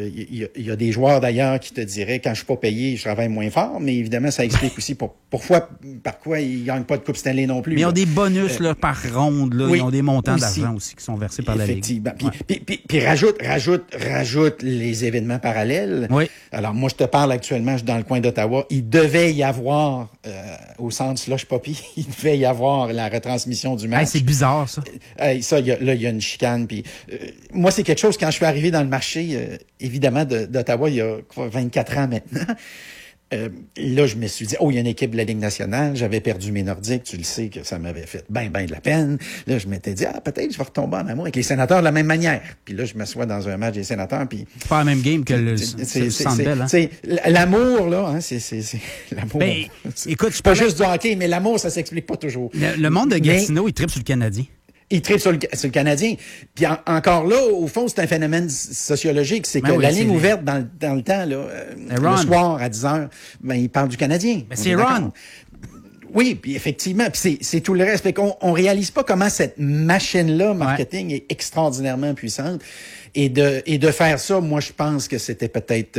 y a des joueurs d'ailleurs qui te diraient, quand je suis pas payé, je travaille moins fort, mais évidemment, ça explique aussi par quoi ils gagnent pas de Coupe Stanley non plus.
Mais ils ont des bonus par ronde, là. Ils ont des montants d'argent aussi qui sont versés par la Ligue.
Effectivement. Puis rajoute les événements parallèles.
Oui.
Alors moi, je te parle actuellement, je suis dans le coin d'Ottawa. Il devait y avoir, au centre Slush Poppy, il devait y avoir la retransmission du match.
C'est bizarre, ça.
Ça, il y a une chicane. Puis moi, c'est quelque chose, quand je suis arrivé dans le marché, évidemment, d'Ottawa, il y a 24 ans maintenant, là, je me suis dit, il y a une équipe de la Ligue nationale, j'avais perdu mes Nordiques, tu le sais que ça m'avait fait ben de la peine. Là, je m'étais dit, peut-être je vais retomber en amour avec les Sénateurs de la même manière. Puis là, je m'assois dans un match des Sénateurs, puis...
C'est pas la même game que le Centre Bell, hein?
L'amour, là, c'est l'amour.
Écoute,
c'est pas juste du hockey, mais l'amour, ça s'explique pas toujours.
Le monde de Gatineau, il tripe sur le Canadien.
Il tripe sur le Canadien. Puis encore là, au fond, c'est un phénomène sociologique. C'est que la ligne ouverte dans le temps, là, le soir à 10h, il parle du Canadien.
Mais c'est Ron.
Oui, puis effectivement. Puis c'est tout le reste. Fait qu'on réalise pas comment cette machine-là, marketing, est extraordinairement puissante. Et de faire ça, moi, je pense que c'était peut-être...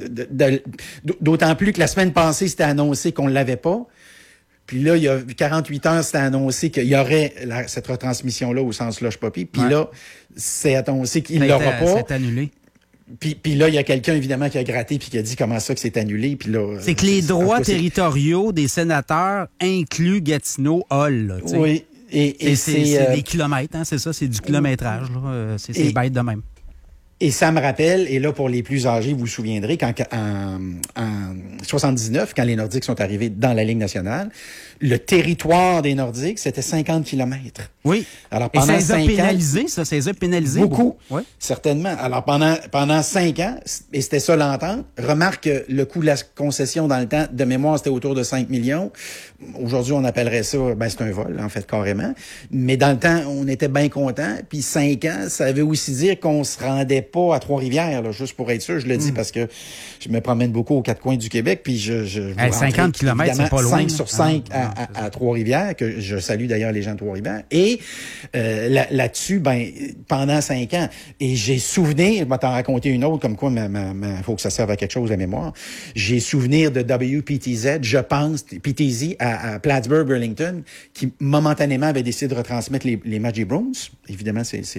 d'autant plus que la semaine passée, c'était annoncé qu'on l'avait pas. Puis là, il y a 48 heures, c'était annoncé qu'il y aurait cette retransmission-là au sens Slush Poppy. Puis là, c'est annoncé qu'il l'aura pas.
C'est annulé.
Puis là, il y a quelqu'un, évidemment, qui a gratté puis qui a dit comment ça que c'est annulé. Puis là,
c'est que les droits territoriaux des sénateurs incluent Gatineau, Hall.
Oui. Et
c'est des kilomètres, hein, c'est ça, c'est du kilométrage. C'est bête de même.
Et ça me rappelle, et là, pour les plus âgés, vous vous souviendrez, en 79, quand les Nordiques sont arrivés dans la Ligue nationale, le territoire des Nordiques, c'était 50 kilomètres.
Oui.
Alors,
et
pendant
ça les a
5
pénalisés,
ans,
ça les a pénalisés.
beaucoup.
Oui.
Certainement. Alors, pendant 5 ans, et c'était ça l'entente, remarque que le coût de la concession dans le temps, de mémoire, c'était autour de 5 millions. Aujourd'hui, on appellerait ça, c'est un vol, en fait, carrément. Mais dans le temps, on était bien contents. Puis 5 ans, ça veut aussi dire qu'on se rendait pas à Trois-Rivières, là, juste pour être sûr. Je le dis parce que je me promène beaucoup aux quatre coins du Québec, puis je
50 kilomètres, c'est pas loin.
5 sur 5 à Trois-Rivières, que je salue d'ailleurs les gens de Trois-Rivières. Et là-dessus, pendant 5 ans, et j'ai souvenir, je vais t'en raconter une autre, comme quoi faut que ça serve à quelque chose, la mémoire. J'ai souvenir de WPTZ, je pense, PTZ à Plattsburgh, Burlington, qui momentanément avait décidé de retransmettre les matchs des Bruins. Évidemment,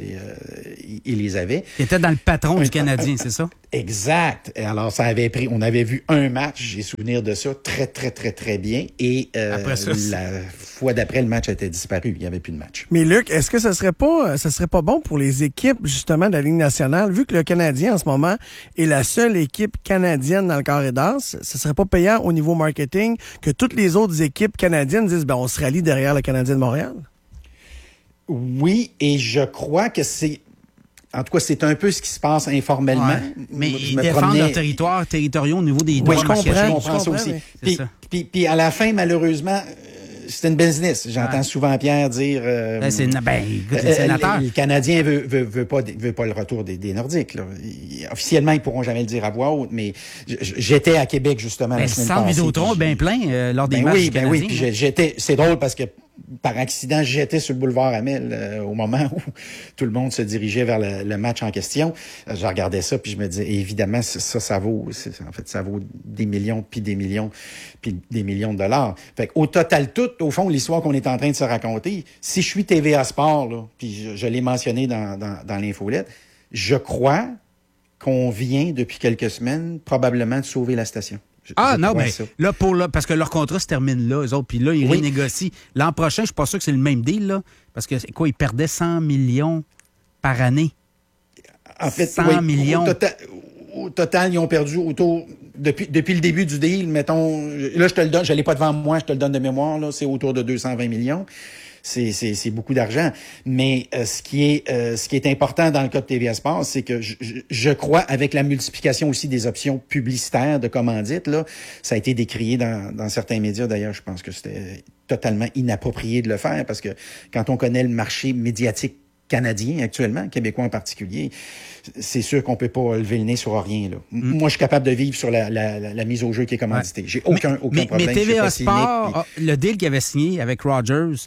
il les avait.
Il était dans le patron du Canadien, c'est ça?
Exact. Et alors, on avait vu un match, j'ai souvenir de ça, très, très, très, très bien. Et
après ça,
la fois d'après, le match était disparu. Il n'y avait plus de match.
Mais Luc, est-ce que ça serait pas bon pour les équipes, justement, de la Ligue nationale, vu que le Canadien, en ce moment, est la seule équipe canadienne dans le carré d'as, ce serait pas payant au niveau marketing que toutes les autres équipes canadiennes disent, on se rallie derrière le Canadien de Montréal?
Oui, et je crois que en tout cas, c'est un peu ce qui se passe informellement.
Ouais. Mais ils défendent leurs territoriaux au niveau des droits.
Oui, je comprends ça aussi. Puis à la fin, malheureusement, c'est une business. J'entends souvent Pierre dire...
c'est sénateur.
Le Canadien veut pas le retour des Nordiques. Là. Officiellement, ils pourront jamais le dire à voix haute, mais j'étais à Québec, justement, la semaine passée.
Le centre Vidéotron est bien plein lors des matchs canadiens.
Oui, puis c'est drôle parce que par accident, j'étais sur le boulevard Amel au moment où tout le monde se dirigeait vers le match en question. Je regardais ça, puis je me disais, évidemment, ça vaut des millions, puis des millions, puis des millions de dollars. Fait qu'au total tout, au fond, l'histoire qu'on est en train de se raconter, si je suis TVA Sport, là, puis je l'ai mentionné dans l'infolette, je crois qu'on vient, depuis quelques semaines, probablement de sauver la station.
Parce que leur contrat se termine là, eux autres, puis là, ils renégocient. L'an prochain, je suis pas sûr que c'est le même deal, là, parce que, ils perdaient 100 millions par année.
En fait,
100 millions.
Au total, ils ont perdu depuis le début du deal, mettons, là, je te le donne, je l'ai pas devant moi, je te le donne de mémoire, là, c'est autour de 220 millions. C'est beaucoup d'argent. Mais ce qui est important dans le cas de TVA Sport, c'est que je crois, avec la multiplication aussi des options publicitaires de commandites, là, ça a été décrié dans certains médias. D'ailleurs, je pense que c'était totalement inapproprié de le faire parce que quand on connaît le marché médiatique canadien actuellement, québécois en particulier, c'est sûr qu'on peut pas lever le nez sur rien. Là. Moi, je suis capable de vivre sur la mise au jeu qui est commanditée. J'ai aucun problème.
Mais TVA Sport, le deal qu'il avait signé avec Rogers,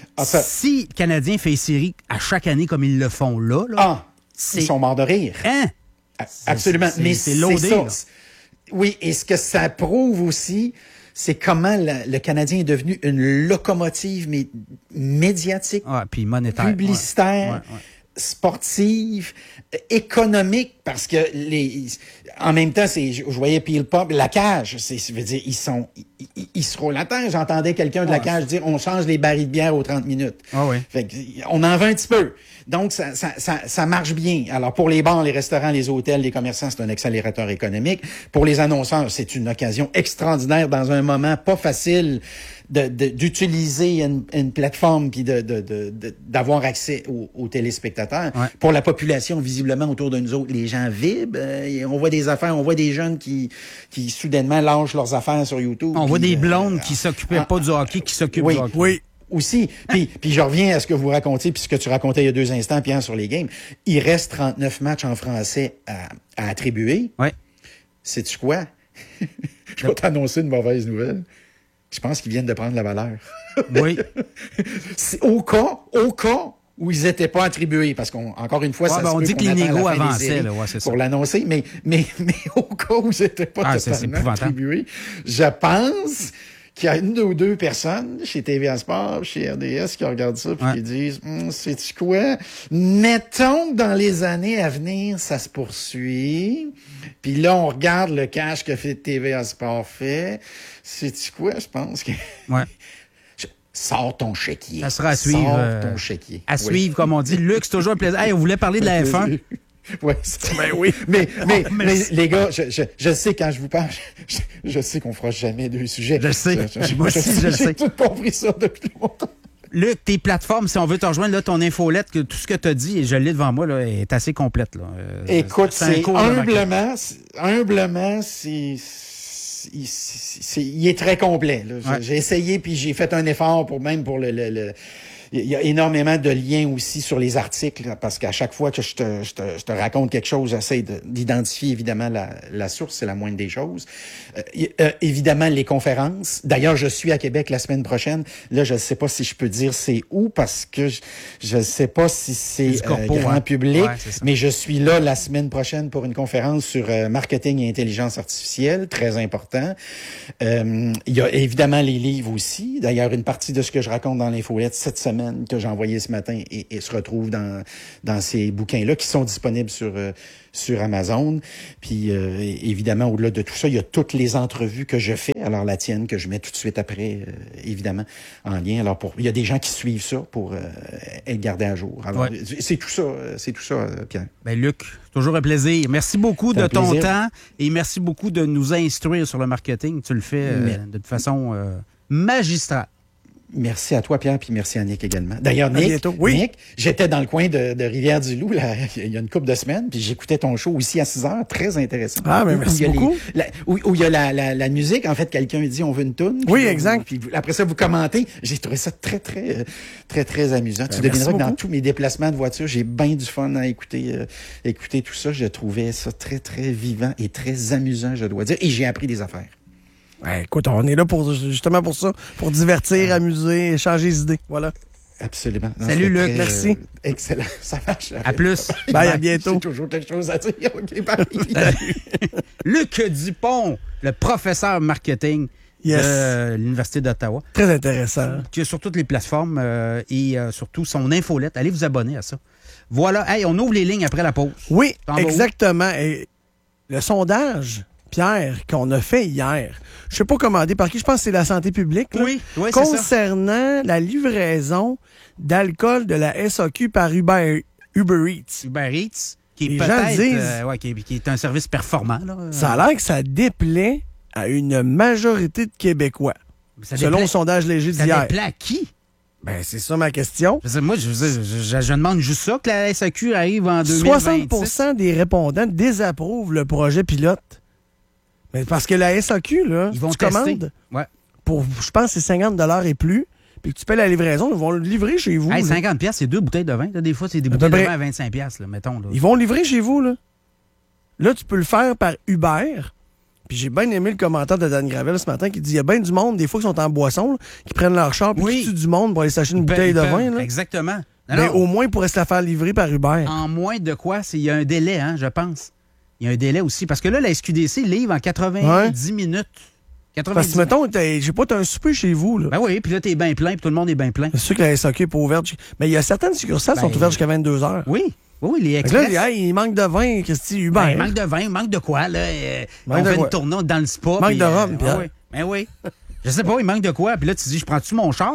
si le Canadien fait série à chaque année comme ils le font là
ils sont morts de rire.
Hein?
Absolument. Mais
c'est loadé.
Ça. Oui, et ce que ça prouve aussi, c'est comment le Canadien est devenu une locomotive médiatique,
puis monétaire,
publicitaire, sportive, économique, parce que en même temps, je voyais Peel Pop, la cage, je veux dire, ils se roulent à terre. J'entendais quelqu'un de la cage dire, on change les barils de bière aux 30 minutes. Fait que, on en veut un petit peu. Donc, ça marche bien. Alors, pour les bars, les restaurants, les hôtels, les commerçants, c'est un accélérateur économique. Pour les annonceurs, c'est une occasion extraordinaire dans un moment pas facile d'utiliser une plateforme puis d'avoir accès aux téléspectateurs. Pour la population, visiblement, autour de nous autres, les gens vibrent. On voit des affaires, on voit des jeunes qui soudainement lâchent leurs affaires sur YouTube.
On voit des blondes qui s'occupaient pas du hockey, qui s'occupent du hockey.
Oui.
Aussi. Puis je reviens à ce que vous racontiez, puis ce que tu racontais il y a 2 instants, Pierre, sur les games. Il reste 39 matchs en français à attribuer.
Oui.
Sais-tu quoi? Je vais t'annoncer une mauvaise nouvelle. Je pense qu'ils viennent de prendre la valeur.
Oui.
Au cas où ils n'étaient pas attribués, parce qu'encore une fois, ça se peut
on dit que les négos avançaient,
pour l'annoncer, mais au cas où ils n'étaient pas totalement attribués, je pense qu'il y a 1 ou 2 personnes chez TVA Sport, chez RDS, qui regardent ça et qui disent sais-tu quoi? Mettons que dans les années à venir, ça se poursuit. Puis là, on regarde le cash que TVA Sport fait. Sais-tu quoi? Je pense que... Sors ton chéquier.
Ça sera à suivre.
Sors ton chéquier.
À suivre, comme on dit. Luc, c'est toujours un plaisir. Hey, on voulait parler de la F1.
Ouais,
ben oui.
Mais les gars, je sais quand je vous parle, je sais qu'on fera jamais deux sujets.
Je sais. Moi aussi, je le sais.
J'ai tout compris ça depuis longtemps.
Luc, tes plateformes, si on veut te rejoindre, là, ton infolette, que tout ce que tu as dit, et je l'ai devant moi, là, est assez complète. Là.
Écoute, c'est humblement, il est très complet. Là.
Ouais.
J'ai essayé, puis j'ai fait un effort pour le il y a énormément de liens aussi sur les articles, là, parce qu'à chaque fois que je te raconte quelque chose, j'essaie d'identifier évidemment la source, c'est la moindre des choses. Évidemment, les conférences. D'ailleurs, je suis à Québec la semaine prochaine. Là, je ne sais pas si je peux dire c'est où, parce que je ne sais pas si c'est grand public, mais je suis là la semaine prochaine pour une conférence sur marketing et intelligence artificielle, très important. Il y a évidemment les livres aussi. D'ailleurs, une partie de ce que je raconte dans l'infolette cette semaine que j'ai envoyé ce matin et se retrouve dans ces bouquins-là qui sont disponibles sur Amazon. Puis évidemment, au-delà de tout ça, il y a toutes les entrevues que je fais. Alors la tienne que je mets tout de suite après, évidemment, en lien. Alors il y a des gens qui suivent ça pour être gardés à jour. Alors c'est tout ça, Pierre.
Ben Luc, toujours un plaisir. Merci beaucoup de ton temps et merci beaucoup de nous instruire sur le marketing. Tu le fais de façon magistrale.
Merci à toi, Pierre, puis merci à Nick également. D'ailleurs, Nick, j'étais dans le coin de Rivière-du-Loup là, il y a une couple de semaines, puis j'écoutais ton show aussi à 6 heures, très intéressant.
Ah, mais merci beaucoup.
Où il y a la musique, en fait, quelqu'un dit on veut une toune.
Oui, exact.
Puis après ça, vous commentez. J'ai trouvé ça très, très, très, très amusant. Tu devineras que dans tous mes déplacements de voiture, j'ai bien du fun à écouter tout ça. Je trouvais ça très, très vivant et très amusant, je dois dire. Et j'ai appris des affaires.
Ouais, écoute, on est là justement pour ça, pour divertir, amuser, échanger les idées. Voilà.
Absolument. Non,
salut Luc,
merci.
Excellent, ça marche.
À plus.
Bye, à bientôt.
J'ai toujours quelque chose à dire. OK, bye.
Luc Dupont, le professeur marketing de l'Université d'Ottawa.
Très intéressant.
Qui est sur toutes les plateformes et surtout son infolette. Allez vous abonner à ça. Voilà. Hey, on ouvre les lignes après la pause.
Oui, exactement. Et le sondage, Pierre, qu'on a fait hier, je ne sais pas commandé par qui, je pense que c'est la santé publique, là,
oui,
concernant la livraison d'alcool de la SAQ par Uber Eats.
Uber Eats, qui est
les
peut-être
gens disent,
qui est un service performant. Là.
Ça a l'air que ça déplaît à une majorité de Québécois, selon le sondage léger d'hier.
Ça déplaît à qui?
Ben, c'est ça ma question.
Moi, je demande juste ça, que la SAQ arrive en 2026.
60% des répondants désapprouvent le projet pilote. Mais parce que la SAQ, là,
ils vont
tu commandes pour, je pense, c'est 50 $ et plus, puis que tu paies la livraison, ils vont le livrer chez vous.
Hey, 50 $, c'est 2 bouteilles de vin. Là, des fois, c'est des bouteilles de vin à 25 $, là, mettons. Là.
Ils vont livrer chez vous, là. Là, tu peux le faire par Uber. Puis j'ai bien aimé le commentaire de Dan Gravel ce matin qui dit il y a bien du monde, des fois, qui sont en boisson, là, qui prennent leur char puis qui tuent du monde pour aller s'acheter une bouteille de vin. Là.
Exactement.
Mais au moins, ils pourraient se la faire livrer par Uber.
En moins de quoi? Il y a un délai, hein, je pense. Il y a un délai aussi. Parce que là, la SQDC livre en 90 minutes. 90
parce que, mettons, je sais pas, t'as un souper chez vous. Là.
Ben oui, puis là, t'es bien plein, puis tout le monde est bien plein.
C'est sûr que la SAQ n'est pas ouverte. Mais il y a certaines succursales qui sont ouvertes jusqu'à 22 h.
Oui. Oui, les express.
Là, il manque de vin, Christy, Uber.
Ben, il manque de vin, il manque de quoi, là? On fait une tournée dans le spa.
Manque de rhum, Pierre.
Oui. Ben oui. Je sais pas, il manque de quoi. Puis là, tu dis, je prends-tu mon char?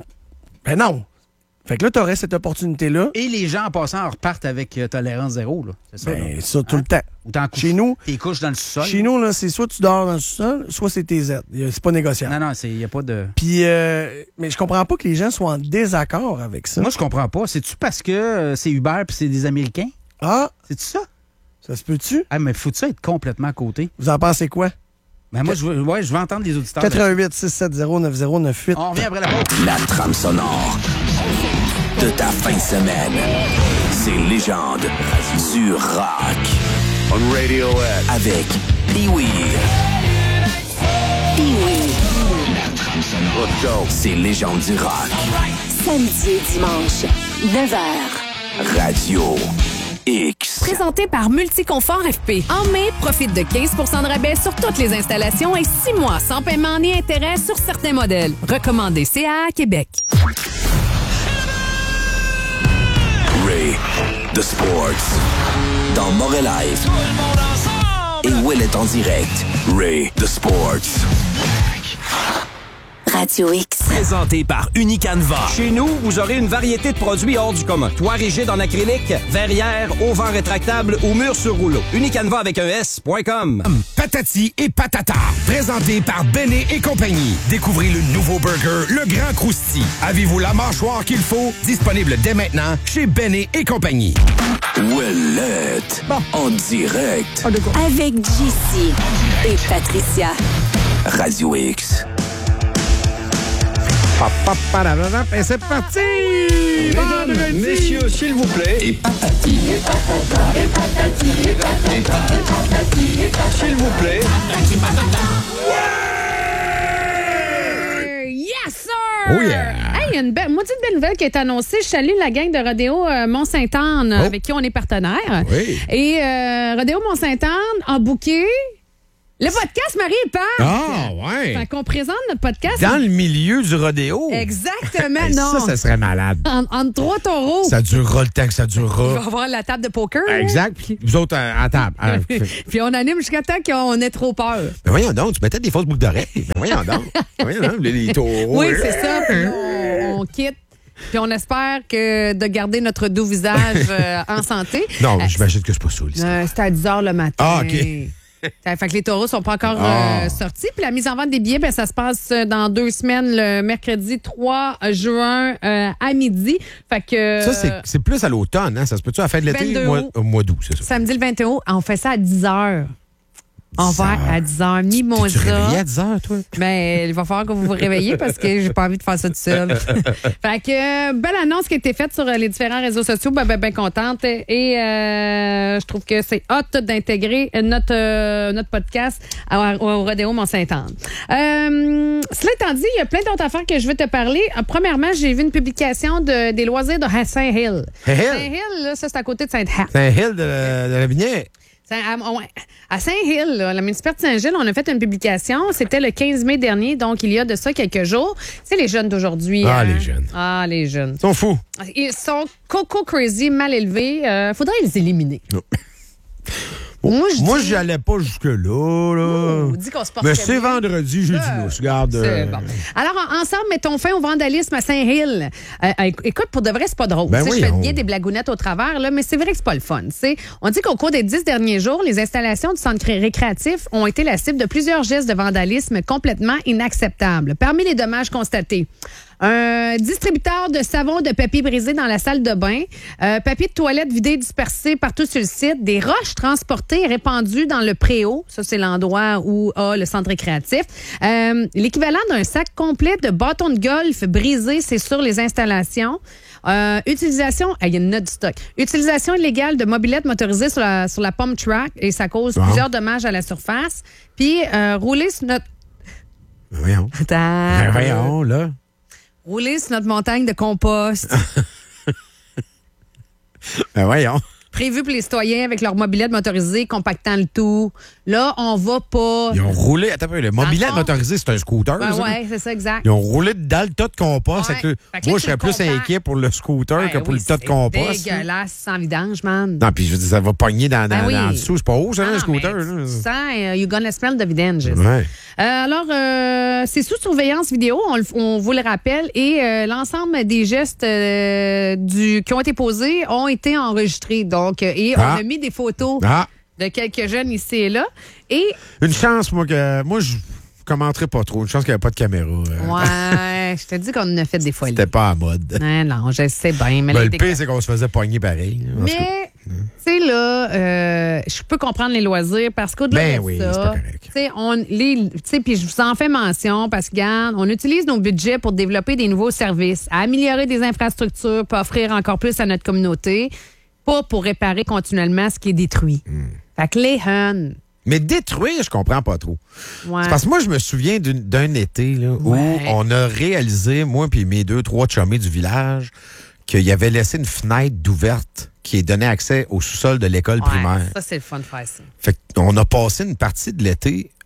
Ben non. Fait que là, tu aurais cette opportunité-là.
Et les gens, en passant, repartent avec tolérance zéro. Là. C'est ça,
ben, ça, tout le temps.
Ou t'en couches,
chez nous,
t'es couches dans le sous-sol.
Chez nous, là, c'est soit tu dors dans le sous-sol, soit c'est tes aides. C'est pas négociable.
Non, il n'y a pas de...
Puis, mais je comprends pas que les gens soient en désaccord avec ça.
Moi, je comprends pas. C'est-tu parce que c'est Uber puis c'est des Américains?
Ah!
C'est-tu ça?
Ça se peut-tu?
Ah, mais faut-tu être complètement à côté?
Vous en pensez quoi?
Ben moi, je veux entendre les auditeurs.
88 670 9098.
On revient après la pause.
La trame sonore de ta fin de semaine. C'est Légende du rock. On Radiohead. Avec Pee-Wee.
Pee-Wee.
La trame sonore. Let's go. C'est Légende du rock.
Samedi et dimanche, 9h.
Radio X.
Présenté par Multiconfort FP. En mai, profite de 15 % de rabais sur toutes les installations et 6 mois sans paiement ni intérêt sur certains modèles. Recommandé CA Québec.
Ray The Sports. Dans Montréal Live. Et Will est en direct. Ray The Sports.
Radio X.
Présenté par Unicanva. Chez nous, vous aurez une variété de produits hors du commun. Toit rigide en acrylique, verrière, auvent rétractable ou mur sur rouleau. Unicanva avec un S.com.
Patati et patata. Présenté par Béné et compagnie. Découvrez le nouveau burger, le Grand Crousti. Avez-vous la mâchoire qu'il faut? Disponible dès maintenant chez Béné et compagnie.
Ouellette. En direct.
Avec JC et Patricia.
Radio X.
Et c'est parti!
Messieurs, s'il vous plaît.
Et patati.
S'il vous plaît.
Yes, sir!
Oh yeah!
Hey, il y a une maudite belle nouvelle qui est annoncée. Je salue la gang de Rodéo Mont-Sainte-Anne avec qui on est partenaire.
Oui.
Et Rodéo Mont-Sainte-Anne a booké le podcast Marie et Pat.
Ah, ouais.
Fait qu'on présente notre podcast.
Dans le milieu du rodéo.
Exactement,
Hey,
non.
Ça serait malade.
Entre trois taureaux.
Ça durera le temps que ça
Il va
durera.
avoir la table de poker.
Exact. Puis vous autres, à table.
Puis on anime jusqu'à temps qu'on ait trop peur.
Mais voyons donc, tu mettais des fausses boucles d'oreilles. Mais voyons donc. Voyons donc, les taureaux.
Oui, c'est ça. Puis on quitte. Puis on espère que de garder notre doux visage en santé.
Non, j'imagine que c'est pas ça, l'histoire.
C'était à 10 h le matin.
Ah, OK.
Fait que les taureaux sont pas encore sortis. Puis la mise en vente des billets, ça se passe dans 2 semaines, le mercredi 3 juin à midi. Fait que
Ça, c'est plus à l'automne, hein? Ça se peut-tu à la fin de l'été?
22 août.
Au mois d'août, c'est ça.
Samedi le 21 août, on fait ça à 10 h. On va à 10 h, mimosa.
Tu réveillais à 10 h, toi?
Mais il va falloir que vous vous réveillez parce que j'ai pas envie de faire ça tout seul. Fait que belle annonce qui a été faite sur les différents réseaux sociaux. Ben contente. Et je trouve que c'est hot d'intégrer notre podcast au Rodéo Mont-Sainte-Anne. Cela étant dit, il y a plein d'autres affaires que je veux te parler. Premièrement, j'ai vu une publication des loisirs de Saint-Hill. Saint-Hill, là, ça, c'est à côté de Sainte-Hat.
Saint-Hill de la Vignette.
À Saint-Hill, la municipalité de Saint-Gilles, on a fait une publication. C'était le 15 mai dernier, donc il y a de ça quelques jours. C'est les jeunes d'aujourd'hui.
Ah,
hein?
les jeunes.
Ah, les jeunes.
Ils sont fous.
Ils sont coco crazy, mal élevés. Faudrait les éliminer.
Non.
Moi,
j'y allais pas jusque-là.
On dit qu'on se porte
Mais
très
c'est
bien.
vendredi, j'ai dit lousse. Regarde.
C'est bon. Alors, ensemble, mettons fin au vandalisme à Saint-Hill. Écoute, pour de vrai, c'est pas drôle.
Ben
Je fais bien des blagounettes au travers, là, mais c'est vrai que c'est pas le fun. On dit qu'au cours des 10 derniers jours, les installations du centre récréatif ont été la cible de plusieurs gestes de vandalisme complètement inacceptables. Parmi les dommages constatés, un distributeur de savon de papier brisé dans la salle de bain, papier de toilette vidé dispersé partout sur le site, des roches transportées et répandues dans le préau, ça c'est l'endroit où a le centre récréatif, l'équivalent d'un sac complet de bâtons de golf brisés, c'est sur les installations. Utilisation, il y a une note du stock. Utilisation illégale de mobylettes motorisées sur la pump track et ça cause plusieurs dommages à la surface. Puis rouler sur notre...
Voyons. Voyons, là.
Rouler sur notre montagne de compost.
Ben voyons.
Prévu pour les citoyens avec leur mobilette motorisée, compactant le tout. Là, on va pas...
Ils ont roulé... Attends un peu, le mobilette motorisé, c'est un scooter, ça?
Oui, c'est ça, exact.
Ils ont roulé dans le tas de compost.
Ouais.
Moi, je serais plus inquiet pour le scooter que pour le tas de compost.
C'est dégueulasse, sans vidange, man.
Non, puis je veux dire, ça va pogner dans dessous. C'est pas haut, ça, un scooter.
Tu sens, you're gonna smell the vidange.
Ouais.
Alors, c'est sous surveillance vidéo, on vous le rappelle, et l'ensemble des gestes qui ont été posés ont été enregistrés. Donc, on a mis des photos de quelques jeunes ici et là. Et
une chance, moi, je commenterai pas trop. Une chance qu'il n'y avait pas de caméra.
Ouais, je te dis qu'on en a fait des folies.
C'était pas à mode.
Non, je sais bien. Mais
le pire, c'est qu'on se faisait pogner pareil.
Mais, tu sais, là, je peux comprendre les loisirs parce qu'au-delà de ça,
c'est pas correct.
Puis je vous en fais mention parce que, regarde, on utilise nos budgets pour développer des nouveaux services, à améliorer des infrastructures, pour offrir encore plus à notre communauté, pas pour réparer continuellement ce qui est détruit. Fait que les huns.
Mais détruire, je comprends pas trop.
Ouais.
C'est parce que moi, je me souviens d'un été là, où on a réalisé, moi et mes 2-3 chumés du village, qu'il y avait laissé une fenêtre d'ouverte qui donnait accès au sous-sol de l'école primaire.
Ça, c'est le fun de faire ça.
Fait qu'on a passé une partie de l'été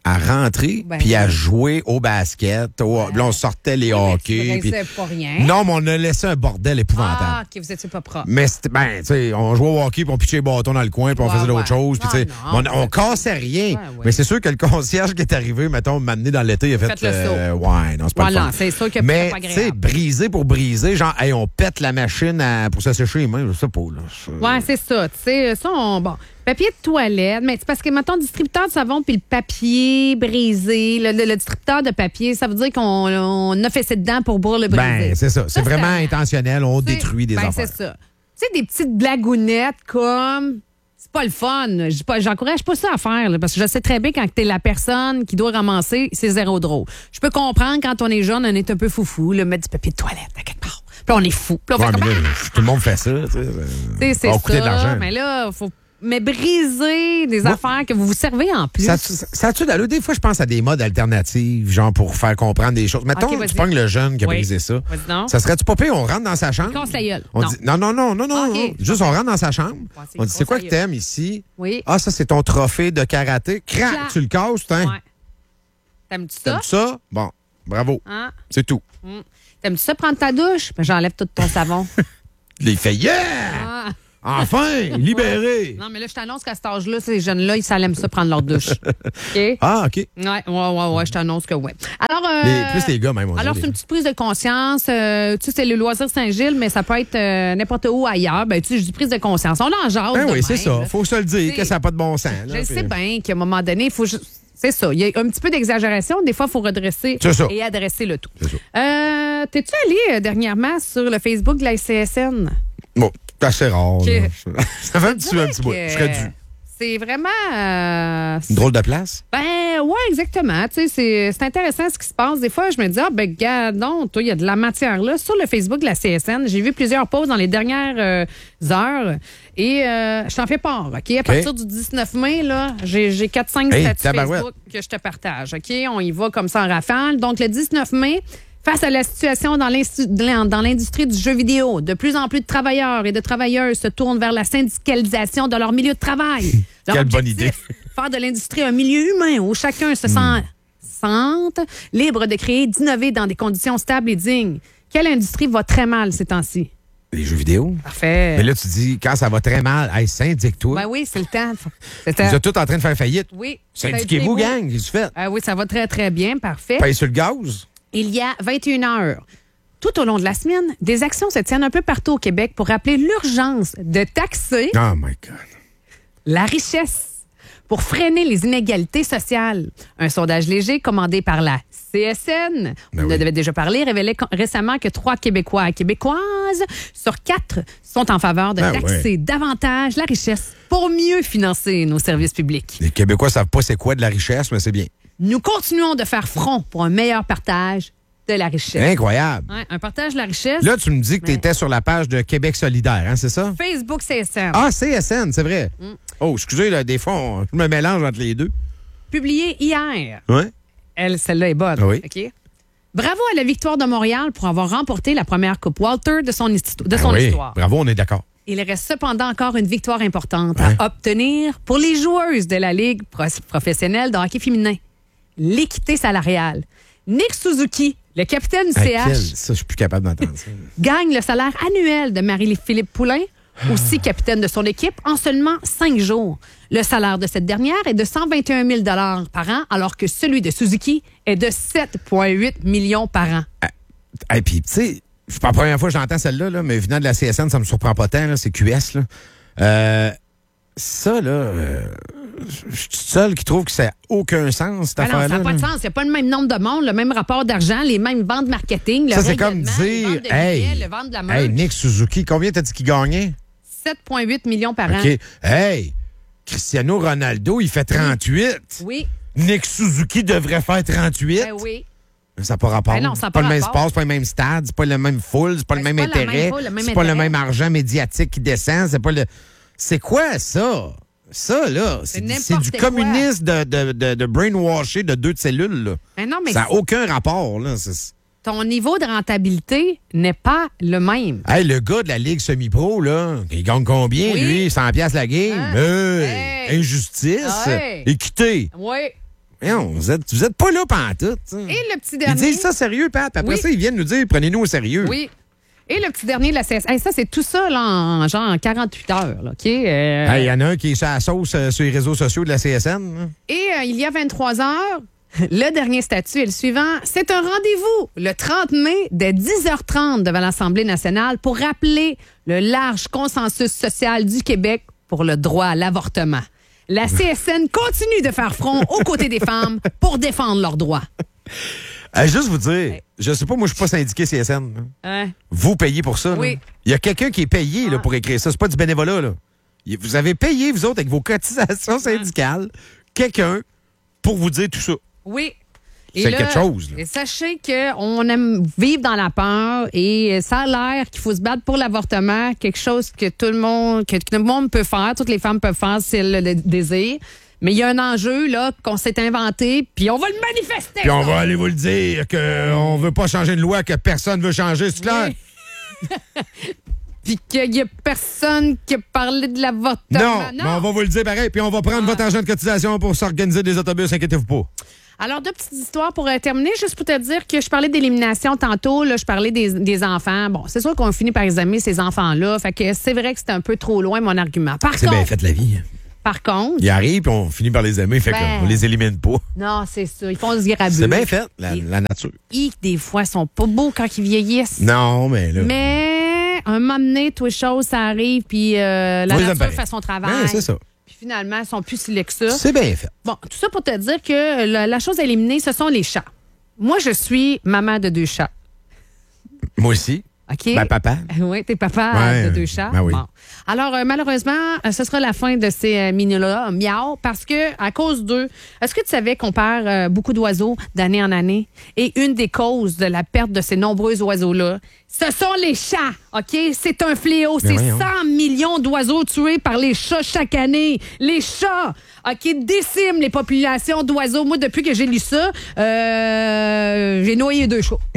à rentrer puis à jouer au basket. Là, on sortait les hockey.
Tu pas rien.
Non, mais on a laissé un bordel épouvantable.
Ah, OK, vous étiez pas propre.
Mais c'était, tu sais, on jouait au hockey puis on pitchait les bâtons dans le coin puis on faisait d'autres choses. Puis, tu sais, on cassait rien. Mais c'est sûr que le concierge qui est arrivé, mettons, m'amener dans l'été, il a fait. Ouais, non, c'est pas le fun.
C'est sûr que
mais,
pas
tu sais, briser pour briser, genre, hey, on pète la machine pour se sécher les mains, je sais pas, là.
Ouais, c'est ça. Tu sais, ça, bon. Papier de toilette, mais c'est parce que, mettons, distributeur de savon puis le papier brisé, le distributeur de papier, ça veut dire qu'on a fait ça dedans pour boire le brisé.
Ben, c'est ça. C'est vraiment intentionnel. On détruit des affaires.
C'est ça. Tu sais, des petites blagounettes comme... C'est pas le fun. J'encourage pas ça à faire, là, parce que je sais très bien quand t'es la personne qui doit ramasser, c'est zéro drôle. Je peux comprendre quand on est jeune, on est un peu foufou, là, mettre du papier de toilette à quelque part. Puis là, on est fou. Puis là,
tout le monde fait ça.
C'est
ça va coûter de l'argent.
Mais là, faut... Mais briser des affaires que vous vous servez en plus.
Ça tue d'allure. Des fois, je pense à des modes alternatifs, genre pour faire comprendre des choses. Mettons, tu pognes le jeune qui a brisé ça. Ça serait-tu pas pire? On rentre dans sa chambre.
On
dit non. Juste, on rentre dans sa chambre. On dit, c'est quoi que t'aimes ici?
Oui.
Ah, ça, c'est ton trophée de karaté. Crac, tu le casses,
ouais. T'aimes-tu ça?
T'aimes ça? Bon, bravo.
Hein?
C'est tout.
T'aimes-tu ça prendre ta douche? Ben, j'enlève tout ton savon.
Il fait Enfin, libéré!
Non, mais là, je t'annonce qu'à cet âge-là, ces jeunes-là, ils aiment ça prendre leur douche. OK?
Ah, OK.
Ouais, je t'annonce que oui. Alors,
plus les gars, même.
Alors, c'est une petite prise de conscience. Tu sais, c'est le loisir Saint-Gilles, mais ça peut être n'importe où ailleurs. Ben, tu sais, je dis prise de conscience. On en jase.
Ben oui, c'est ça. Faut se le dire que ça n'a pas de bon sens.
Je sais bien qu'à un moment donné, il faut. C'est ça. Il y a un petit peu d'exagération. Des fois, il faut redresser et adresser le tout. T'es-tu allé dernièrement sur le Facebook de la SCSN?
Bon. C'est assez rare. Ça fait un petit bout. Je serais dû.
C'est vraiment...
une drôle de place?
Ben, ouais, exactement. Tu sais, c'est intéressant ce qui se passe. Des fois, je me dis, gadon, toi, il y a de la matière là. Sur le Facebook de la CSN, j'ai vu plusieurs posts dans les dernières heures et je t'en fais part, OK? À partir du 19 mai, là, j'ai 4-5 statuts Facebook que je te partage, OK? On y va comme ça en rafale. Donc, le 19 mai... Face à la situation dans l'industrie du jeu vidéo, de plus en plus de travailleurs et de travailleuses se tournent vers la syndicalisation de leur milieu de travail.
Quelle bonne idée.
Faire de l'industrie un milieu humain où chacun se sente libre de créer, d'innover dans des conditions stables et dignes. Quelle industrie va très mal ces temps-ci?
Les jeux vidéo.
Parfait.
Mais là, tu dis, quand ça va très mal, syndique-toi.
Ben oui, c'est le temps.
Vous êtes tous en train de faire faillite.
Oui.
Syndiquez-vous, gang. Qu'est-ce que tu fais?
Oui, ça va très, très bien. Parfait.
Paye sur le gaz.
Il y a 21 heures. Tout au long de la semaine, des actions se tiennent un peu partout au Québec pour rappeler l'urgence de taxer la richesse pour freiner les inégalités sociales. Un sondage léger commandé par la CSN, on en avait déjà parlé, révélait récemment que 3 Québécois et Québécoises sur 4 sont en faveur de taxer davantage la richesse pour mieux financer nos services publics.
Les Québécois savent pas c'est quoi de la richesse, mais c'est bien.
Nous continuons de faire front pour un meilleur partage de la richesse.
Incroyable.
Ouais, un partage de la richesse.
Là, tu me dis que tu étais sur la page de Québec solidaire, hein, c'est ça?
Facebook CSN.
Ah, CSN, c'est vrai. Oh, excusez, là, des fois, je me mélange entre les deux.
Publié hier.
Oui.
Celle-là est bonne.
Oui.
OK. Bravo à la Victoire de Montréal pour avoir remporté la première Coupe Walter de son histoire.
Bravo, on est d'accord.
Il reste cependant encore une victoire importante à obtenir pour les joueuses de la Ligue professionnelle de hockey féminin. L'équité salariale. Nick Suzuki, le capitaine du CH,
ça, je suis plus capable d'entendre ça.
gagne le salaire annuel de Marie-Philippe Poulain, aussi capitaine de son équipe, en seulement 5 jours. Le salaire de cette dernière est de 121 000 par an, alors que celui de Suzuki est de 7,8 millions par an.
Et puis, tu sais, c'est pas la première fois que j'entends celle-là, là, mais venant de la CSN, ça me surprend pas tant, là, c'est QS. Là. Ça, là, je suis seul qui trouve que ça n'a aucun sens, cette affaire-là.
Non, ça n'a pas de sens. Il n'y a pas le même nombre de monde, le même rapport d'argent, les mêmes ventes marketing,
ça, c'est comme dire,
le vente de la merch.
Hey, Nick Suzuki, combien t'as dit qu'il gagnait?
7,8 millions par an.
OK. Hey, Cristiano Ronaldo, il fait 38.
Oui.
Nick Suzuki devrait faire 38.
Ben oui.
Ça n'a pas rapport.
Ben non, ça
c'est pas le même sport, c'est pas le même stade, c'est pas le même foule, c'est pas le même intérêt, c'est pas le même argent médiatique qui descend, c'est pas le... C'est quoi ça? Ça, là, c'est du communisme de brainwashing de 2 cellules. Là.
Ben non, mais
ça n'a aucun rapport. Là.
Ton niveau de rentabilité n'est pas le même.
Hey, le gars de la Ligue semi-pro, là, il gagne combien, lui? 100$ la game? Injustice? Équité?
Oui.
Non, vous êtes pas là pantoute.
Et le petit dernier...
Ils disent ça sérieux, Pat. Après ça, ils viennent nous dire, prenez-nous au sérieux.
Oui. Et le petit dernier de la CSN. Hey, ça, c'est tout ça là, en 48 heures. Là, OK?
Il y en a un qui est sur la sauce sur les réseaux sociaux de la CSN. Hein.
Et il y a 23 heures, le dernier statut est le suivant. C'est un rendez-vous le 30 mai dès 10h30 devant l'Assemblée nationale pour rappeler le large consensus social du Québec pour le droit à l'avortement. La CSN continue de faire front aux côtés des femmes pour défendre leurs droits.
Juste vous dire, je sais pas, moi, je suis pas syndiqué CSN. Vous payez pour ça.
Oui.
Il y a quelqu'un qui est payé là, pour écrire ça. C'est pas du bénévolat. Là. Vous avez payé, vous autres, avec vos cotisations syndicales, quelqu'un pour vous dire tout ça.
Oui.
C'est quelque chose. Là.
Et sachez qu'on aime vivre dans la peur et ça a l'air qu'il faut se battre pour l'avortement, quelque chose que tout le monde peut faire, toutes les femmes peuvent faire si elles le désirent. Mais il y a un enjeu là qu'on s'est inventé, puis on va le manifester.
Puis on va aller vous le dire qu'on veut pas changer une loi que personne veut changer, c'est clair?
Puis qu'il y a personne qui a parlé de l'avortement.
Non, mais on va vous le dire pareil, puis on va prendre votre argent de cotisation pour s'organiser des autobus, inquiétez-vous pas.
Alors, deux petites histoires pour terminer, juste pour te dire que je parlais d'élimination tantôt, là, je parlais des enfants. Bon, c'est sûr qu'on finit par examiner ces enfants-là, fait que c'est vrai que c'est un peu trop loin, mon argument. Par
c'est
contre,
bien fait la vie.
Par contre...
Ils arrivent, puis on finit par les aimer, fait qu'on les élimine pas.
Non, c'est ça, ils font se grabus.
C'est bien fait, la nature.
Des fois, ils sont pas beaux quand ils vieillissent.
Non, mais là...
Mais, un moment donné, toutes les choses, ça arrive, puis la nature fait son travail.
Ouais, c'est ça.
Puis finalement, ils sont plus si laids que ça.
C'est bien fait.
Bon, tout ça pour te dire que la chose à éliminer, ce sont les chats. Moi, je suis maman de 2 chats.
Moi aussi.
OK?
Ben, papa.
Oui, t'es papa de 2 chats.
Ben oui.
Bon. Alors, malheureusement, ce sera la fin de ces minous-là, miaou, parce que à cause d'eux, est-ce que tu savais qu'on perd beaucoup d'oiseaux d'année en année? Et une des causes de la perte de ces nombreux oiseaux-là, ce sont les chats, OK? C'est un fléau. C'est 100 millions d'oiseaux tués par les chats chaque année. Les chats, OK, déciment les populations d'oiseaux. Moi, depuis que j'ai lu ça, j'ai noyé 2 chats.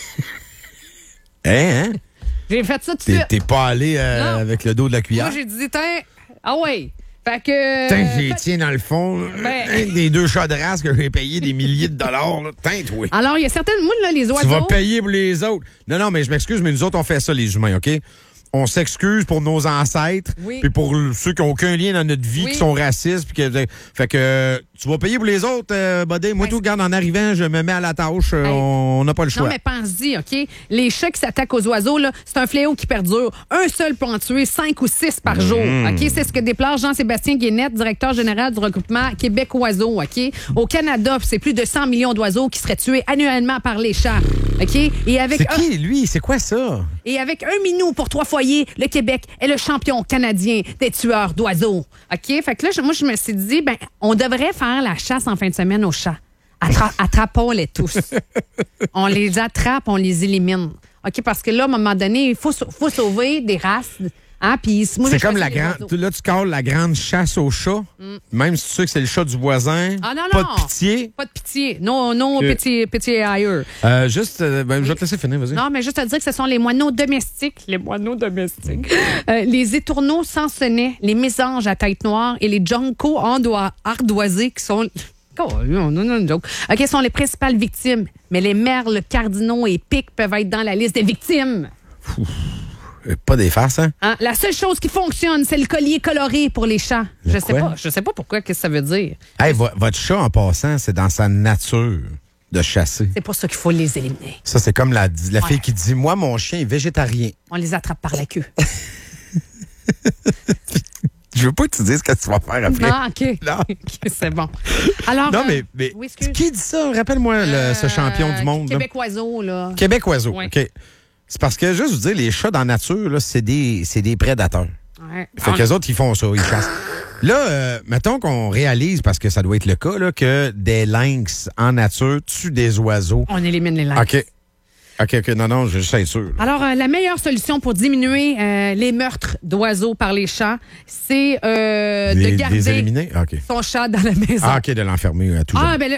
Hein?
J'ai fait ça tout de suite.
T'es pas allé avec le dos de la cuillère?
Moi, j'ai dit, ah ouais. Fait que...
J'ai tiens dans le fond, des 2 chats de race que j'ai payé des milliers de dollars. Oui.
Alors, il y a certaines... Moi, là, les oiseaux...
Tu vas payer pour les autres. Non, mais je m'excuse, mais nous autres, on fait ça, les humains, OK? On s'excuse pour nos ancêtres, puis pour ceux qui n'ont aucun lien dans notre vie, qui sont racistes. Fait que tu vas payer pour les autres, Bodé. Moi, tout, regarde, en arrivant, je me mets à la tâche. On n'a pas le choix.
Non, mais pense-y, OK? Les chats qui s'attaquent aux oiseaux, là, c'est un fléau qui perdure. Un seul peut en tuer 5 ou 6 par jour. OK? C'est ce que déplore Jean-Sébastien Guénette, directeur général du regroupement Québec Oiseaux. OK? Au Canada, c'est plus de 100 millions d'oiseaux qui seraient tués annuellement par les chats. OK? Et avec
c'est qui, lui? C'est quoi ça?
Et avec 1 minou pour 3 foyers, le Québec est le champion canadien des tueurs d'oiseaux. OK? Fait que là, moi, je me suis dit, on devrait faire la chasse en fin de semaine aux chats. Attrapons-les tous. On les attrape, on les élimine. OK? Parce que là, à un moment donné, il faut sauver des races. Hein? Puis, moi,
c'est comme la grande. Là, tu calls la grande chasse aux chats. Même si tu sais que c'est le chat du voisin.
Ah non,
pas de pitié.
Pas de pitié. Non, pitié ailleurs.
Je vais te laisser finir, vas-y.
Non, mais juste te dire que ce sont les moineaux domestiques. Les moineaux domestiques. Les étourneaux sansonnets, les mésanges à tête noire et les juncos ardoisés qui sont... OK, sont les principales victimes. Mais les merles, cardinaux et pics peuvent être dans la liste des victimes.
Pas des farces, hein?
La seule chose qui fonctionne, c'est le collier coloré pour les chats. Je sais pas pourquoi, qu'est-ce que ça veut dire.
Hey, votre chat, en passant, c'est dans sa nature de chasser.
C'est pour ça qu'il faut les éliminer.
Ça, c'est comme la fille qui dit, moi, mon chien est végétarien.
On les attrape par la queue.
Je veux pas que tu dises ce que tu vas faire après.
Ah, OK. Non. OK, c'est bon. Alors,
non, mais oui, qui dit ça? Rappelle-moi ce champion du monde.
Québec Oiseaux, là.
Québec Oiseaux,
oui.
OK. C'est parce que, juste vous dire, les chats dans la nature, là, c'est des prédateurs.
Ouais.
Fait qu'eux autres, ils font ça, ils chassent. Là, mettons qu'on réalise, parce que ça doit être le cas, là, que des lynx en nature tuent des oiseaux.
On élimine les lynx.
OK. Non, je suis sûr.
Alors, la meilleure solution pour diminuer les meurtres d'oiseaux par les chats, c'est de garder
les éliminer? Okay.
son chat dans la maison.
Ah, OK, de l'enfermer à tout jamais.
Ben là...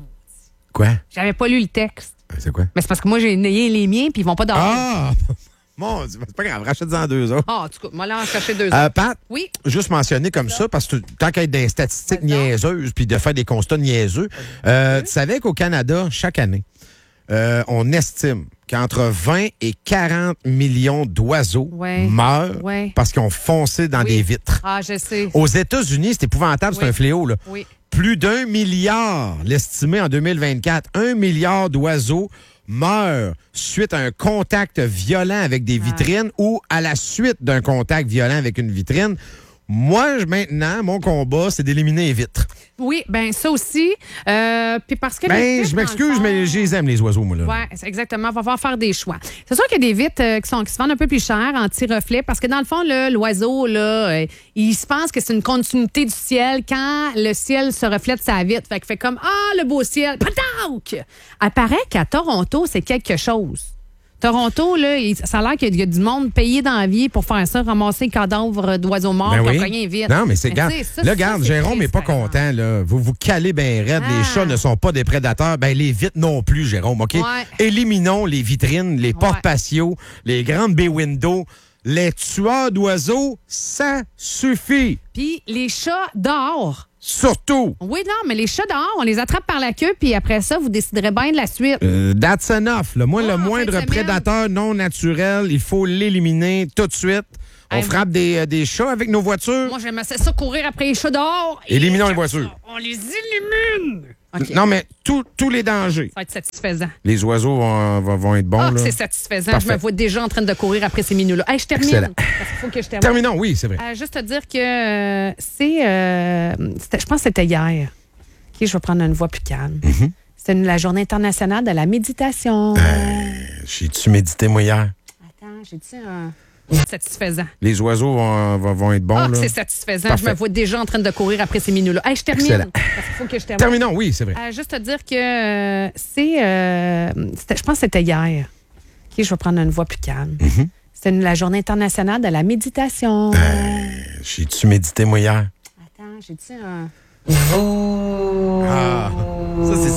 Quoi?
J'avais pas lu le texte.
C'est quoi?
Mais c'est parce que moi, j'ai nayé les miens, puis ils vont pas dormir.
Ah! Mon Dieu, c'est pas grave, rachète-en 2 autres.
Ah, en tout cas, moi, là, en chercher 2 autres.
Pat,
oui.
Juste mentionner comme ça, parce que tant qu'à être des statistiques niaiseuses puis de faire des constats niaiseux, tu savais qu'au Canada, chaque année, on estime qu'entre 20 et 40 millions d'oiseaux meurent parce qu'ils ont foncé dans des vitres.
Ah, je sais.
Aux États-Unis, c'est épouvantable, c'est un fléau, là.
Oui.
Plus d'1 milliard, l'estimé en 2024, 1 milliard d'oiseaux meurent suite à un contact violent avec des vitrines ou à la suite d'un contact violent avec une vitrine. Moi, maintenant, mon combat, c'est d'éliminer les vitres.
Oui, ben ça aussi. Puis parce que
je m'excuse, mais je les aime, les oiseaux, moi, là.
Oui, exactement. Il va falloir faire des choix. C'est sûr qu'il y a des vitres qui se vendent un peu plus cher, anti-reflet, parce que dans le fond, là, l'oiseau, là, il se pense que c'est une continuité du ciel quand le ciel se reflète sa vitre. Fait qu'il fait comme, le beau ciel. Patauk! Apparaît qu'à Toronto, c'est quelque chose. Toronto, là, ça a l'air qu'il y a du monde payé dans la vie pour faire ça, ramasser les cadavres d'oiseaux morts qui ont cogné vite.
Non, mais c'est garde. Là, garde, Jérôme n'est pas content. Là. Vous vous calez bien raide. Les chats ne sont pas des prédateurs. Ben, les vitres non plus, Jérôme, OK? Éliminons les vitrines, les portes patios, les grandes bay windows. Les tueurs d'oiseaux, ça suffit.
Puis les chats dehors.
Surtout.
Oui, non, mais les chats dehors, on les attrape par la queue, puis après ça, vous déciderez bien de la suite.
That's enough. Le moindre prédateur non naturel, il faut l'éliminer tout de suite. On frappe des chats avec nos voitures.
Moi, j'aimais ça courir après les chats dehors.
Éliminons les voitures.
On les élimine. Okay.
Non, mais tous les dangers.
Ça va être satisfaisant.
Les oiseaux vont être bons.
C'est satisfaisant. Parfait. Je me vois déjà en train de courir après ces minous-là. Hey, je termine.
Excellent.
Parce qu'il faut que je termine.
Terminons, oui, c'est vrai.
Juste te dire que je pense que c'était hier. OK, je vais prendre une voix plus calme.
Mm-hmm.
C'était la journée internationale de la méditation.
J'ai-tu médité, moi, hier?
Attends, j'ai-tu un... satisfaisant.
Les oiseaux vont être bons.
C'est satisfaisant. Parfait. Je me vois déjà en train de courir après ces minous-là. Hey, je termine.
Excellent.
Parce qu'il faut que je termine.
Terminons, oui, c'est vrai.
Juste te dire que je pense que c'était hier. OK, je vais prendre une voix plus calme.
Mm-hmm.
C'était la journée internationale de la méditation.
J'ai-tu médité, moi, hier?
Attends, j'ai-tu un...
Ça, c'est